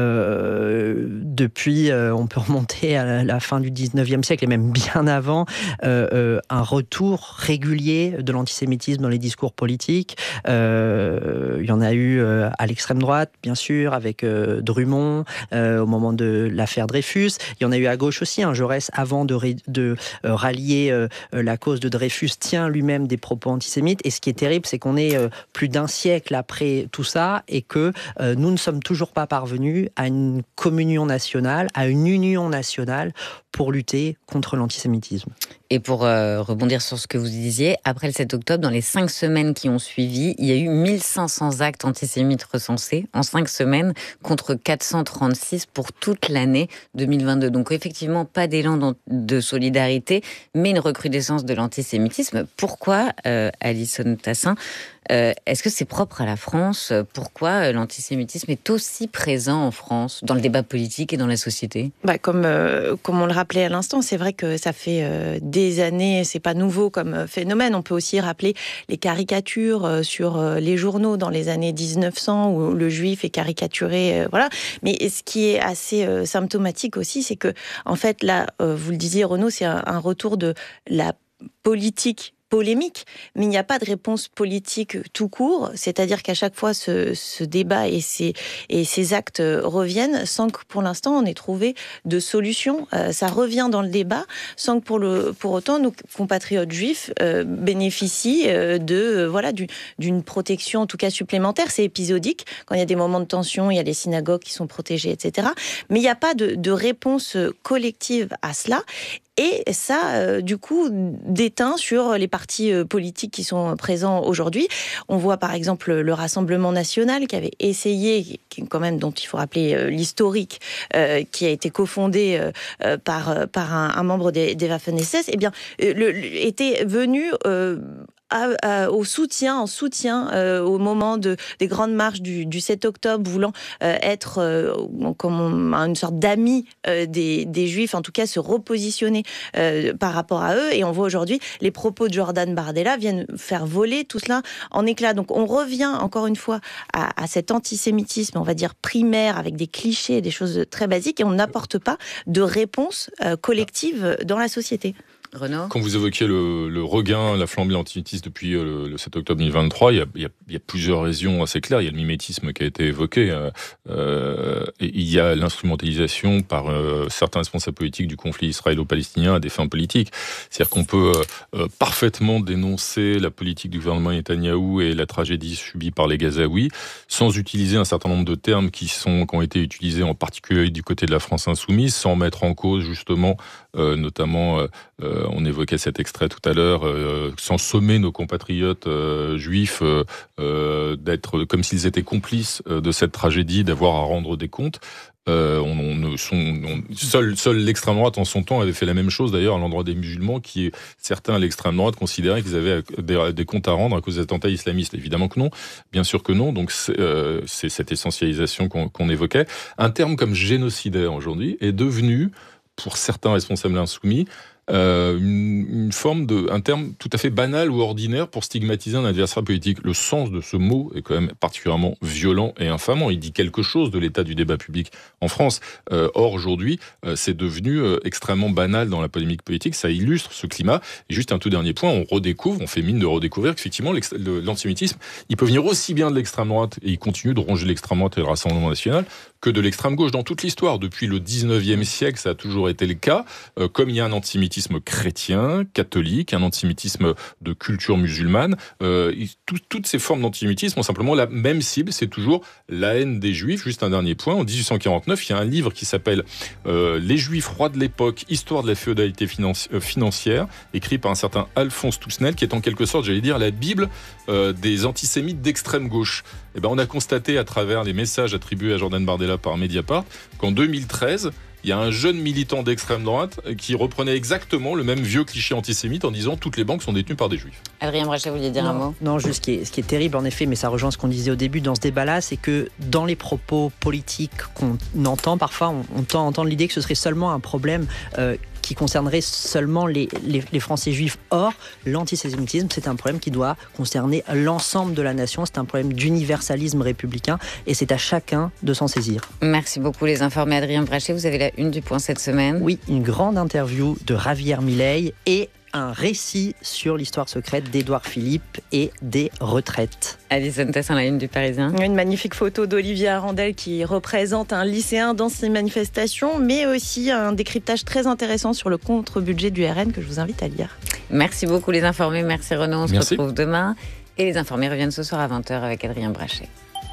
depuis, on peut remonter à la fin du 19e siècle et même bien avant, un retour régulier de l'antisémitisme dans les discours politiques. Il y en a eu à l'extrême droite, bien sûr, avec Drummond, au moment de l'affaire Dreyfus. Il y en a eu à gauche aussi. Jaurès, avant de rallier la cause de Dreyfus, tient lui-même des propos antisémites. Et ce qui est terrible, c'est qu'on est plus d'un siècle après tout ça et que nous ne sommes toujours pas parvenus à une communion nationale, à une union nationale pour lutter contre l'antisémitisme. Et pour rebondir sur ce que vous disiez, après le 7 octobre, dans les 5 semaines qui ont suivi, il y a eu 1500 actes antisémites recensés en 5 semaines, contre 436 pour toute l'année 2022. Donc effectivement, pas d'élan de solidarité, mais une recrudescence de l'antisémitisme. Pourquoi, Alison Tassin, est-ce que c'est propre à la France ? Pourquoi l'antisémitisme est aussi présent en France, dans le débat politique et dans la société ? Comme on le rappelait à l'instant, c'est vrai que ça fait des années, c'est pas nouveau comme phénomène. On peut aussi rappeler les caricatures sur les journaux dans les années 1900 où le juif est caricaturé, voilà. Mais ce qui est assez symptomatique aussi, c'est que, en fait, là, vous le disiez, Renaud, c'est un retour de la politique polémique, mais il n'y a pas de réponse politique tout court, c'est-à-dire qu'à chaque fois ce débat et ces actes reviennent sans que pour l'instant on ait trouvé de solution. Ça revient dans le débat sans que pour autant nos compatriotes juifs bénéficient d'une protection en tout cas supplémentaire. C'est épisodique, quand il y a des moments de tension, il y a les synagogues qui sont protégées, etc. Mais il n'y a pas de réponse collective à cela. Et ça, du coup, déteint sur les partis politiques qui sont présents aujourd'hui. On voit par exemple le Rassemblement national qui avait essayé, quand même, dont il faut rappeler l'historique, qui a été cofondé par un membre des Waffen-SS, eh bien, était venu en soutien au moment des grandes marches du 7 octobre, voulant être comme une sorte d'ami des Juifs, en tout cas se repositionner par rapport à eux. Et on voit aujourd'hui les propos de Jordan Bardella viennent faire voler tout cela en éclats. Donc on revient encore une fois à cet antisémitisme, on va dire primaire, avec des clichés, des choses très basiques, et on n'apporte pas de réponse collective dans la société. Renaud ? Quand vous évoquiez le regain, la flambée de l'antisémitisme depuis le 7 octobre 2023, il y a plusieurs raisons assez claires. Il y a le mimétisme qui a été évoqué. Et il y a l'instrumentalisation par certains responsables politiques du conflit israélo-palestinien à des fins politiques. C'est-à-dire qu'on peut parfaitement dénoncer la politique du gouvernement Netanyahou et la tragédie subie par les Gazaouis sans utiliser un certain nombre de termes qui ont été utilisés en particulier du côté de la France insoumise, sans mettre en cause justement, notamment... on évoquait cet extrait tout à l'heure, sans sommer nos compatriotes juifs d'être comme s'ils étaient complices de cette tragédie, d'avoir à rendre des comptes. Seule l'extrême droite en son temps avait fait la même chose d'ailleurs à l'endroit des musulmans, qui certains à l'extrême droite considéraient qu'ils avaient des comptes à rendre à cause des attentats islamistes. Évidemment que non, bien sûr que non. Donc c'est cette essentialisation qu'on évoquait. Un terme comme génocidaire aujourd'hui est devenu, pour certains responsables insoumis, un terme tout à fait banal ou ordinaire pour stigmatiser un adversaire politique. Le sens de ce mot est quand même particulièrement violent et infamant. Il dit quelque chose de l'état du débat public en France. Or, aujourd'hui, c'est devenu extrêmement banal dans la polémique politique. Ça illustre ce climat. Et juste un tout dernier point, on fait mine de redécouvrir qu'effectivement, l'antisémitisme, il peut venir aussi bien de l'extrême droite, et il continue de ronger l'extrême droite et le Rassemblement national, que de l'extrême gauche dans toute l'histoire. Depuis le 19e siècle, ça a toujours été le cas. Comme il y a un antisémitisme chrétien, catholique, un antisémitisme de culture musulmane, toutes ces formes d'antisémitisme ont simplement la même cible, c'est toujours la haine des Juifs. Juste un dernier point, en 1849, il y a un livre qui s'appelle Les Juifs rois de l'époque, histoire de la féodalité financière, écrit par un certain Alphonse Toussenel, qui est en quelque sorte, j'allais dire, la Bible des antisémites d'extrême gauche. Et ben, on a constaté à travers les messages attribués à Jordan Bardella par Mediapart qu'en 2013, il y a un jeune militant d'extrême droite qui reprenait exactement le même vieux cliché antisémite en disant toutes les banques sont détenues par des juifs. Adrien Brachet, vous vouliez dire un mot ? Non, juste ce qui est terrible en effet, mais ça rejoint ce qu'on disait au début dans ce débat-là, c'est que dans les propos politiques qu'on entend, parfois on tend à entendre l'idée que ce serait seulement un problème qui concernerait seulement les Français juifs. Or, l'antisémitisme, c'est un problème qui doit concerner l'ensemble de la nation. C'est un problème d'universalisme républicain et c'est à chacun de s'en saisir. Merci beaucoup, les informés. Adrien Brachet, vous avez la une du Point cette semaine. Oui, une grande interview de Javier Milei et un récit sur l'histoire secrète d'Édouard Philippe et des retraites. Alison Tessin, la une du Parisien. Une magnifique photo d'Olivier Arandel qui représente un lycéen dans ces manifestations, mais aussi un décryptage très intéressant sur le contre-budget du RN que je vous invite à lire. Merci beaucoup, les informés. Merci Renaud. On se retrouve demain. Et les informés reviennent ce soir à 20h avec Adrien Brachet.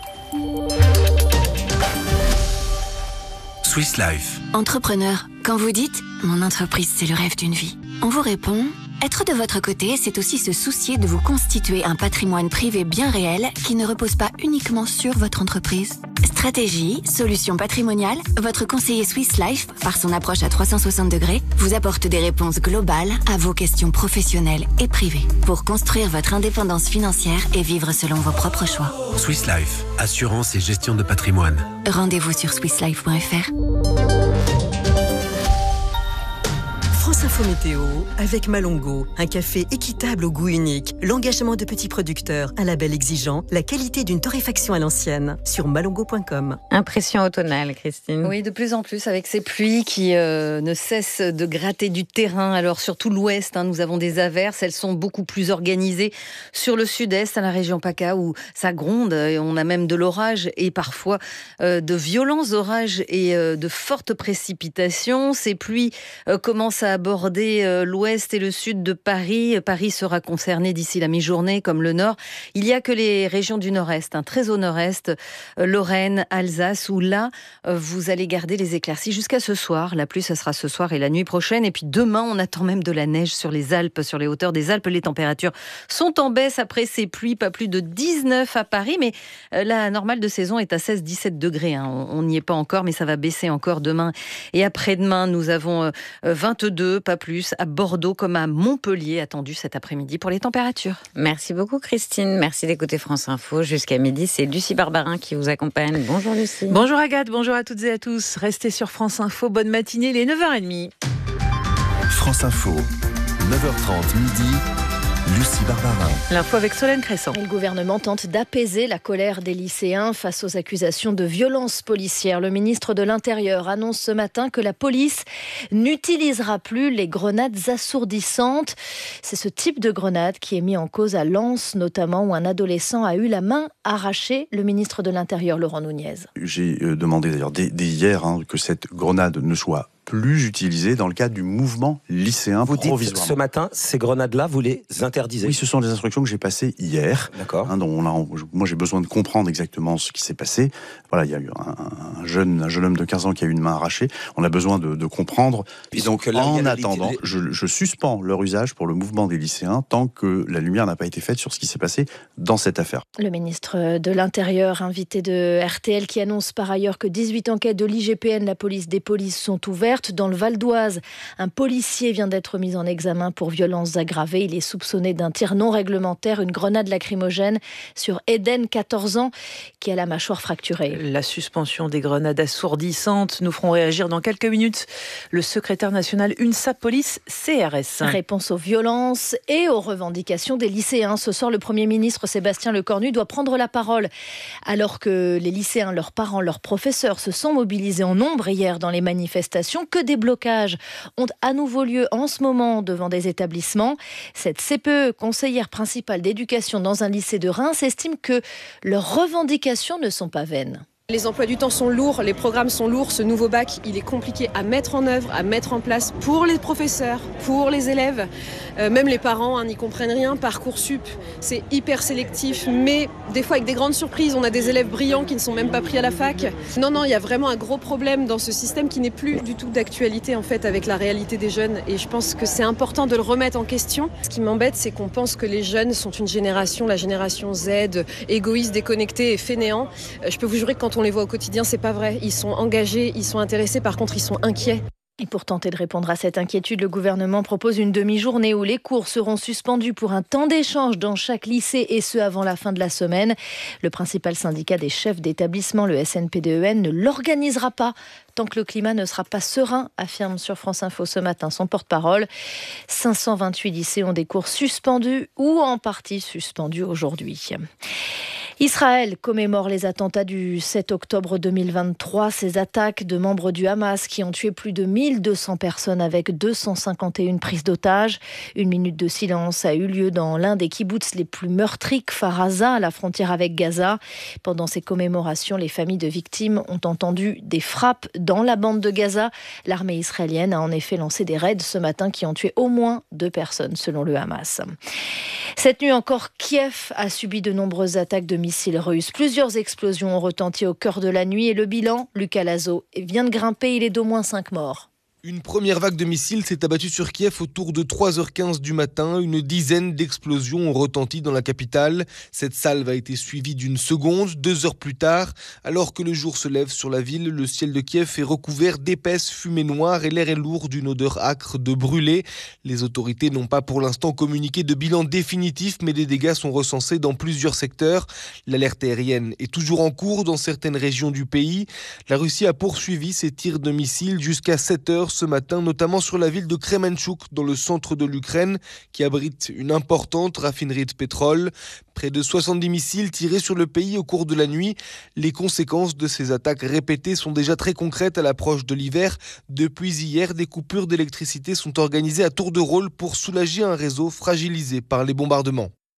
Swiss Life. Entrepreneur, quand vous dites « Mon entreprise, c'est le rêve d'une vie », on vous répond « Être de votre côté, c'est aussi se soucier de vous constituer un patrimoine privé bien réel qui ne repose pas uniquement sur votre entreprise. » Stratégie, solutions patrimoniales, votre conseiller Swiss Life, par son approche à 360 degrés, vous apporte des réponses globales à vos questions professionnelles et privées pour construire votre indépendance financière et vivre selon vos propres choix. Swiss Life, assurance et gestion de patrimoine. Rendez-vous sur swisslife.fr. France Info Météo avec Malongo, un café équitable au goût unique, l'engagement de petits producteurs, un label exigeant, la qualité d'une torréfaction à l'ancienne, sur malongo.com. Impression automnale, Christine. Oui, de plus en plus avec ces pluies qui ne cessent de gratter du terrain. Alors sur tout l'ouest, nous avons des averses, elles sont beaucoup plus organisées sur le sud-est, à la région PACA où ça gronde, et on a même de l'orage et parfois de violents orages et de fortes précipitations. Ces pluies commencent à aborder aborder l'ouest et le sud de Paris. Paris sera concerné d'ici la mi-journée, comme le nord. Il n'y a que les régions du nord-est, très au nord-est, Lorraine, Alsace, où là, vous allez garder les éclaircies jusqu'à ce soir. La pluie, ce sera ce soir et la nuit prochaine. Et puis demain, on attend même de la neige sur les Alpes, sur les hauteurs des Alpes. Les températures sont en baisse après ces pluies, pas plus de 19 à Paris, mais la normale de saison est à 16-17 degrés. On n'y est pas encore, mais ça va baisser encore demain et après-demain. Nous avons 22, pas plus, à Bordeaux comme à Montpellier, attendu cet après-midi pour les températures. Merci beaucoup Christine, merci d'écouter France Info. Jusqu'à midi, c'est Lucie Barbarin qui vous accompagne. Bonjour Lucie. Bonjour Agathe, bonjour à toutes et à tous. Restez sur France Info, bonne matinée, il est 9h30. France Info, 9h30 midi. Lucie Barbarin. L'info avec Solène Crescent. Le gouvernement tente d'apaiser la colère des lycéens face aux accusations de violences policières. Le ministre de l'Intérieur annonce ce matin que la police n'utilisera plus les grenades assourdissantes. C'est ce type de grenade qui est mis en cause à Lens, notamment, où un adolescent a eu la main arrachée. Le ministre de l'Intérieur, Laurent Nunez. J'ai demandé d'ailleurs dès hier que cette grenade ne soit plus utilisée dans le cadre du mouvement lycéen provisoirement. Vous dites ce matin, ces grenades-là, vous les interdisez? Oui, ce sont des instructions que j'ai passées hier. D'accord. Moi, j'ai besoin de comprendre exactement ce qui s'est passé. Voilà, il y a eu un jeune homme de 15 ans qui a eu une main arrachée. On a besoin de comprendre. Et donc, en attendant, je suspends leur usage pour le mouvement des lycéens tant que la lumière n'a pas été faite sur ce qui s'est passé dans cette affaire. Le ministre de l'Intérieur, invité de RTL, qui annonce par ailleurs que 18 enquêtes de l'IGPN, la police des polices, sont ouvertes. Dans le Val d'Oise, un policier vient d'être mis en examen pour violences aggravées. Il est soupçonné d'un tir non réglementaire, une grenade lacrymogène sur Eden, 14 ans, qui a la mâchoire fracturée. La suspension des grenades assourdissantes nous feront réagir dans quelques minutes. Le secrétaire national UNSA Police CRS. Réponse aux violences et aux revendications des lycéens. Ce soir, le Premier ministre Sébastien Lecornu doit prendre la parole. Alors que les lycéens, leurs parents, leurs professeurs se sont mobilisés en nombre hier dans les manifestations, que des blocages ont à nouveau lieu en ce moment devant des établissements. Cette CPE, conseillère principale d'éducation dans un lycée de Reims, estime que leurs revendications ne sont pas vaines. Les emplois du temps sont lourds, les programmes sont lourds. Ce nouveau bac, il est compliqué à mettre en œuvre, à mettre en place pour les professeurs, pour les élèves. Même les parents n'y comprennent rien. Parcoursup, c'est hyper sélectif, mais des fois avec des grandes surprises. On a des élèves brillants qui ne sont même pas pris à la fac. Non, il y a vraiment un gros problème dans ce système qui n'est plus du tout d'actualité en fait avec la réalité des jeunes. Et je pense que c'est important de le remettre en question. Ce qui m'embête, c'est qu'on pense que les jeunes sont une génération, la génération Z, égoïste, déconnectée et fainéant. Je peux vous jurer que quand on les voit au quotidien, c'est pas vrai. Ils sont engagés, ils sont intéressés, par contre, ils sont inquiets. Et pour tenter de répondre à cette inquiétude, le gouvernement propose une demi-journée où les cours seront suspendus pour un temps d'échange dans chaque lycée, et ce avant la fin de la semaine. Le principal syndicat des chefs d'établissement, le SNPDEN, ne l'organisera pas tant que le climat ne sera pas serein, affirme sur France Info ce matin son porte-parole. 528 lycées ont des cours suspendus ou en partie suspendus aujourd'hui. Israël commémore les attentats du 7 octobre 2023, ces attaques de membres du Hamas qui ont tué plus de 1200 personnes avec 251 prises d'otages. Une minute de silence a eu lieu dans l'un des kibboutz les plus meurtris, Kfar Aza, à la frontière avec Gaza. Pendant ces commémorations, les familles de victimes ont entendu des frappes dans la bande de Gaza. L'armée israélienne a en effet lancé des raids ce matin qui ont tué au moins 2 personnes selon le Hamas. Cette nuit encore, Kiev a subi de nombreuses attaques de missiles russes. Plusieurs explosions ont retenti au cœur de la nuit et le bilan, Lucas Lazo, vient de grimper. Il est d'au moins 5 morts. Une première vague de missiles s'est abattue sur Kiev autour de 3h15 du matin. Une dizaine d'explosions ont retenti dans la capitale. Cette salve a été suivie d'une seconde, 2 heures plus tard. Alors que le jour se lève sur la ville, le ciel de Kiev est recouvert d'épaisses fumées noires et l'air est lourd d'une odeur âcre de brûlé. Les autorités n'ont pas pour l'instant communiqué de bilan définitif, mais des dégâts sont recensés dans plusieurs secteurs. L'alerte aérienne est toujours en cours dans certaines régions du pays. La Russie a poursuivi ses tirs de missiles jusqu'à 7h ce matin, notamment sur la ville de Kremenchuk, dans le centre de l'Ukraine, qui abrite une importante raffinerie de pétrole. Près de 70 missiles tirés sur le pays au cours de la nuit. Les conséquences de ces attaques répétées sont déjà très concrètes à l'approche de l'hiver. Depuis hier, des coupures d'électricité sont organisées à tour de rôle pour soulager un réseau fragilisé par les bombardements.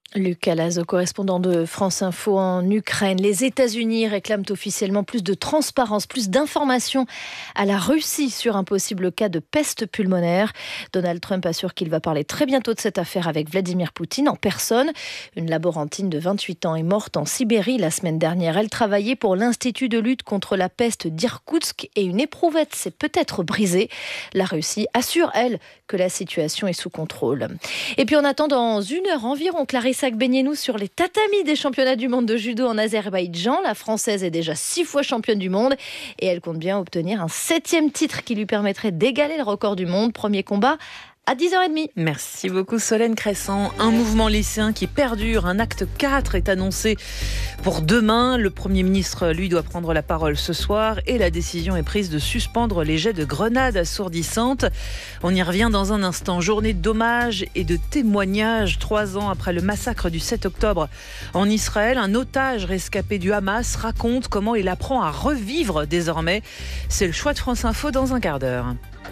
Lucas Lazo, correspondant de France Info en Ukraine. Les États-Unis réclament officiellement plus de transparence, plus d'informations à la Russie sur un possible cas de peste pulmonaire. Donald Trump assure qu'il va parler très bientôt de cette affaire avec Vladimir Poutine en personne. Une laborantine de 28 ans est morte en Sibérie la semaine dernière. Elle travaillait pour l'Institut de lutte contre la peste d'Irkoutsk et une éprouvette s'est peut-être brisée. La Russie assure, elle, que la situation est sous contrôle. Et puis on attend dans 1 heure environ Clarissa Agbenienou sur les tatamis des championnats du monde de judo en Azerbaïdjan. La Française est déjà 6 fois championne du monde et elle compte bien obtenir un 7e titre qui lui permettrait d'égaler le record du monde. Premier combat à 10h30. Merci beaucoup Solène Crescent. Un mouvement lycéen qui perdure. Un acte 4 est annoncé pour demain. Le Premier ministre, lui, doit prendre la parole ce soir et la décision est prise de suspendre les jets de grenades assourdissantes. On y revient dans un instant. Journée d'hommage et de témoignage 3 ans après le massacre du 7 octobre en Israël. Un otage rescapé du Hamas raconte comment il apprend à revivre désormais. C'est le choix de France Info dans un quart d'heure.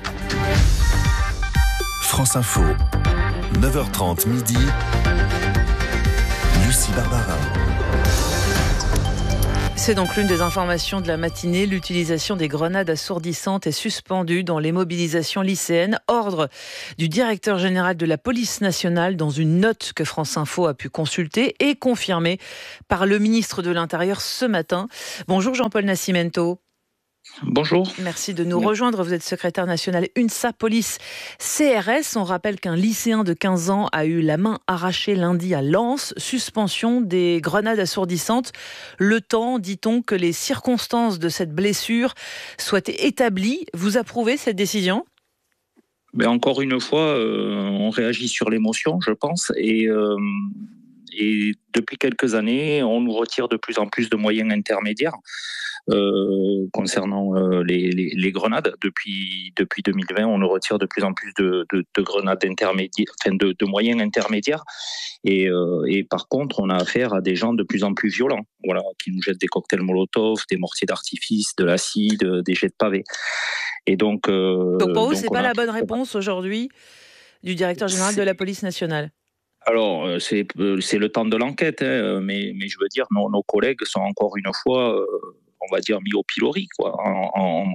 France Info, 9h30 midi, Lucie Barbara. C'est donc l'une des informations de la matinée. L'utilisation des grenades assourdissantes est suspendue dans les mobilisations lycéennes. Ordre du directeur général de la police nationale dans une note que France Info a pu consulter et confirmée par le ministre de l'Intérieur ce matin. Bonjour Jean-Paul Nascimento. Bonjour. Merci de nous rejoindre. Vous êtes secrétaire national UNSA Police CRS. On rappelle qu'un lycéen de 15 ans a eu la main arrachée lundi à Lens. Suspension des grenades assourdissantes. Le temps, dit-on, que les circonstances de cette blessure soient établies. Vous approuvez cette décision ? Mais encore une fois, on réagit sur l'émotion, je pense. Et depuis quelques années, on nous retire de plus en plus de moyens intermédiaires. Concernant les grenades, depuis 2020, on nous retire de plus en plus de grenades intermédiaires, enfin de moyens intermédiaires, et par contre, on a affaire à des gens de plus en plus violents, voilà, qui nous jettent des cocktails Molotov, des mortiers d'artifice, de l'acide, des jets de pavés. Et donc pour vous, c'est pas la bonne réponse aujourd'hui du directeur général de la police nationale? Alors, c'est le temps de l'enquête, hein, mais je veux dire, nos collègues sont encore une fois, on va dire, mis au pilori, quoi, en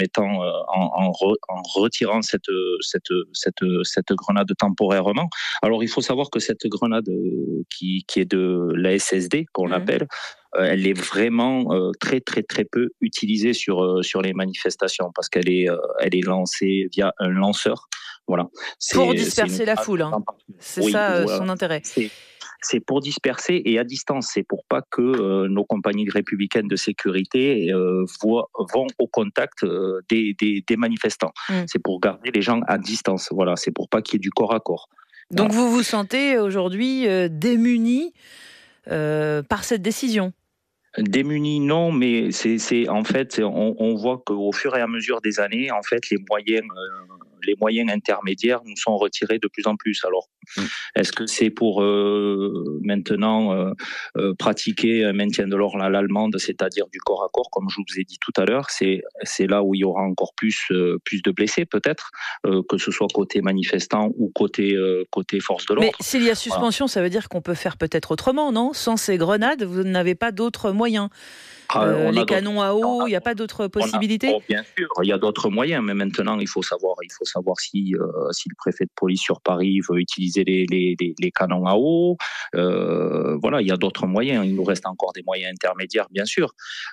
retirant cette grenade temporairement. Alors, il faut savoir que cette grenade qui est de la SSD, qu'on appelle, elle est vraiment très très très peu utilisée sur les manifestations parce qu'elle est lancée via un lanceur. Voilà. Pour disperser la foule, hein. C'est oui, ça voilà. Son intérêt. C'est pour disperser et à distance. C'est pour pas que nos compagnies républicaines de sécurité vont au contact des manifestants. C'est pour garder les gens à distance. Voilà. C'est pour pas qu'il y ait du corps à corps. Donc voilà. Vous vous sentez aujourd'hui démuni par cette décision? Démunis, non, mais c'est en fait, on voit qu'au fur et à mesure des années, en fait, les moyens intermédiaires nous sont retirés de plus en plus. Alors, est-ce que c'est pour maintenant pratiquer un maintien de l'ordre à l'allemande, c'est-à-dire du corps à corps, comme je vous ai dit tout à l'heure, c'est là où il y aura encore plus de blessés, peut-être, que ce soit côté manifestant ou côté force de l'ordre. Mais s'il y a suspension, ça veut dire qu'on peut faire peut-être autrement, non? Sans ces grenades, vous n'avez pas d'autres moyens. Les canons à eau, il n'y a pas d'autres possibilités? Bien sûr, il y a d'autres moyens, mais maintenant il faut savoir si le préfet de police sur Paris veut utiliser les canons à eau. Voilà, il y a d'autres moyens. Il nous reste encore des moyens intermédiaires, bien sûr.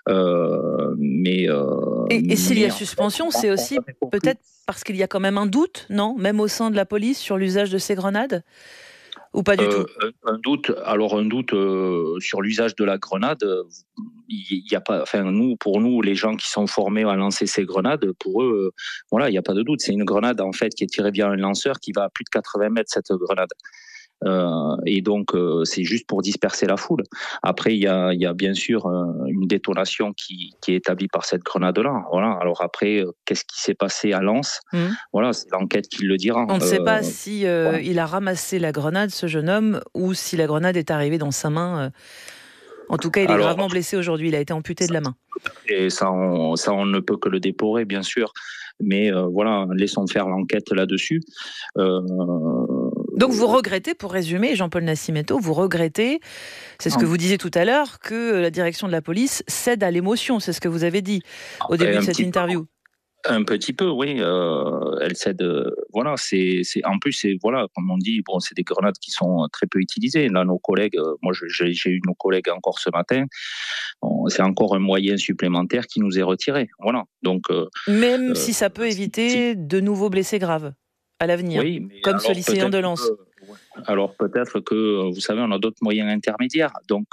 Et s'il y a suspension, c'est aussi peut-être parce qu'il y a quand même un doute, non? Même au sein de la police sur l'usage de ces grenades? Ou pas du tout? Un doute sur l'usage de la grenade, il y a pas. Enfin, pour nous, les gens qui sont formés à lancer ces grenades, pour eux, voilà, il n'y a pas de doute. C'est une grenade en fait qui est tirée via un lanceur qui va à plus de 80 mètres cette grenade. Et donc c'est juste pour disperser la foule. Après il y a bien sûr une détonation qui est établie par cette grenade-là. Voilà. Alors après qu'est-ce qui s'est passé à Lens? Voilà, c'est l'enquête qui le dira. On ne sait pas si il a ramassé la grenade, ce jeune homme, ou si la grenade est arrivée dans sa main. En tout cas, il est gravement blessé aujourd'hui. Il a été amputé de la main. Et ça, on ne peut que le déplorer, bien sûr. Mais voilà, laissons faire l'enquête là-dessus. Donc vous regrettez, pour résumer, Jean-Paul Nascimento, vous regrettez, c'est ce que vous disiez tout à l'heure, que la direction de la police cède à l'émotion, c'est ce que vous avez dit au début de cette interview. Un petit peu, oui. Elle cède. Voilà, en plus, comme on dit, c'est des grenades qui sont très peu utilisées. Là, nos collègues, moi, j'ai eu nos collègues encore ce matin. C'est encore un moyen supplémentaire qui nous est retiré. Voilà. Donc. Même si ça peut éviter de nouveaux blessés graves à l'avenir, oui, comme ce lycéen de Lens. Alors peut-être que, vous savez, on a d'autres moyens intermédiaires. Donc.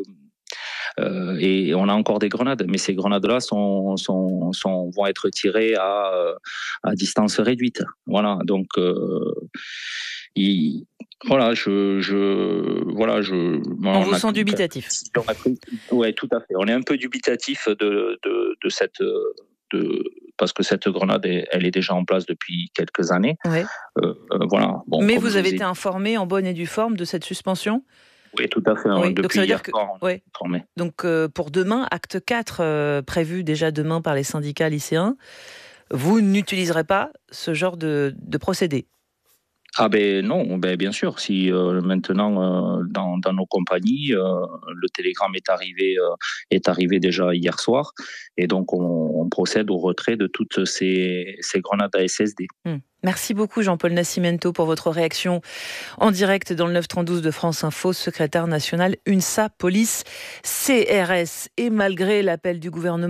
Et on a encore des grenades, mais ces grenades-là vont être tirées à distance réduite. Voilà, donc on vous sent dubitatif. Oui, tout à fait. On est un peu dubitatif de cette. Parce que cette grenade, elle est déjà en place depuis quelques années. Ouais. Voilà. Bon, mais vous avez été informé en bonne et due forme de cette suspension ? Oui, tout à fait. Oui, depuis donc ça veut dire hier soir, on est formé. Donc pour demain, acte 4, prévu déjà demain par les syndicats lycéens, vous n'utiliserez pas ce genre de procédé ? Ah non, bien sûr. Si maintenant dans nos compagnies, le télégramme est arrivé déjà hier soir, et donc on procède au retrait de toutes ces grenades à SSD. Merci beaucoup Jean-Paul Nascimento pour votre réaction en direct dans le 9-32 de France Info, secrétaire national UNSA Police CRS. Et malgré l'appel du gouvernement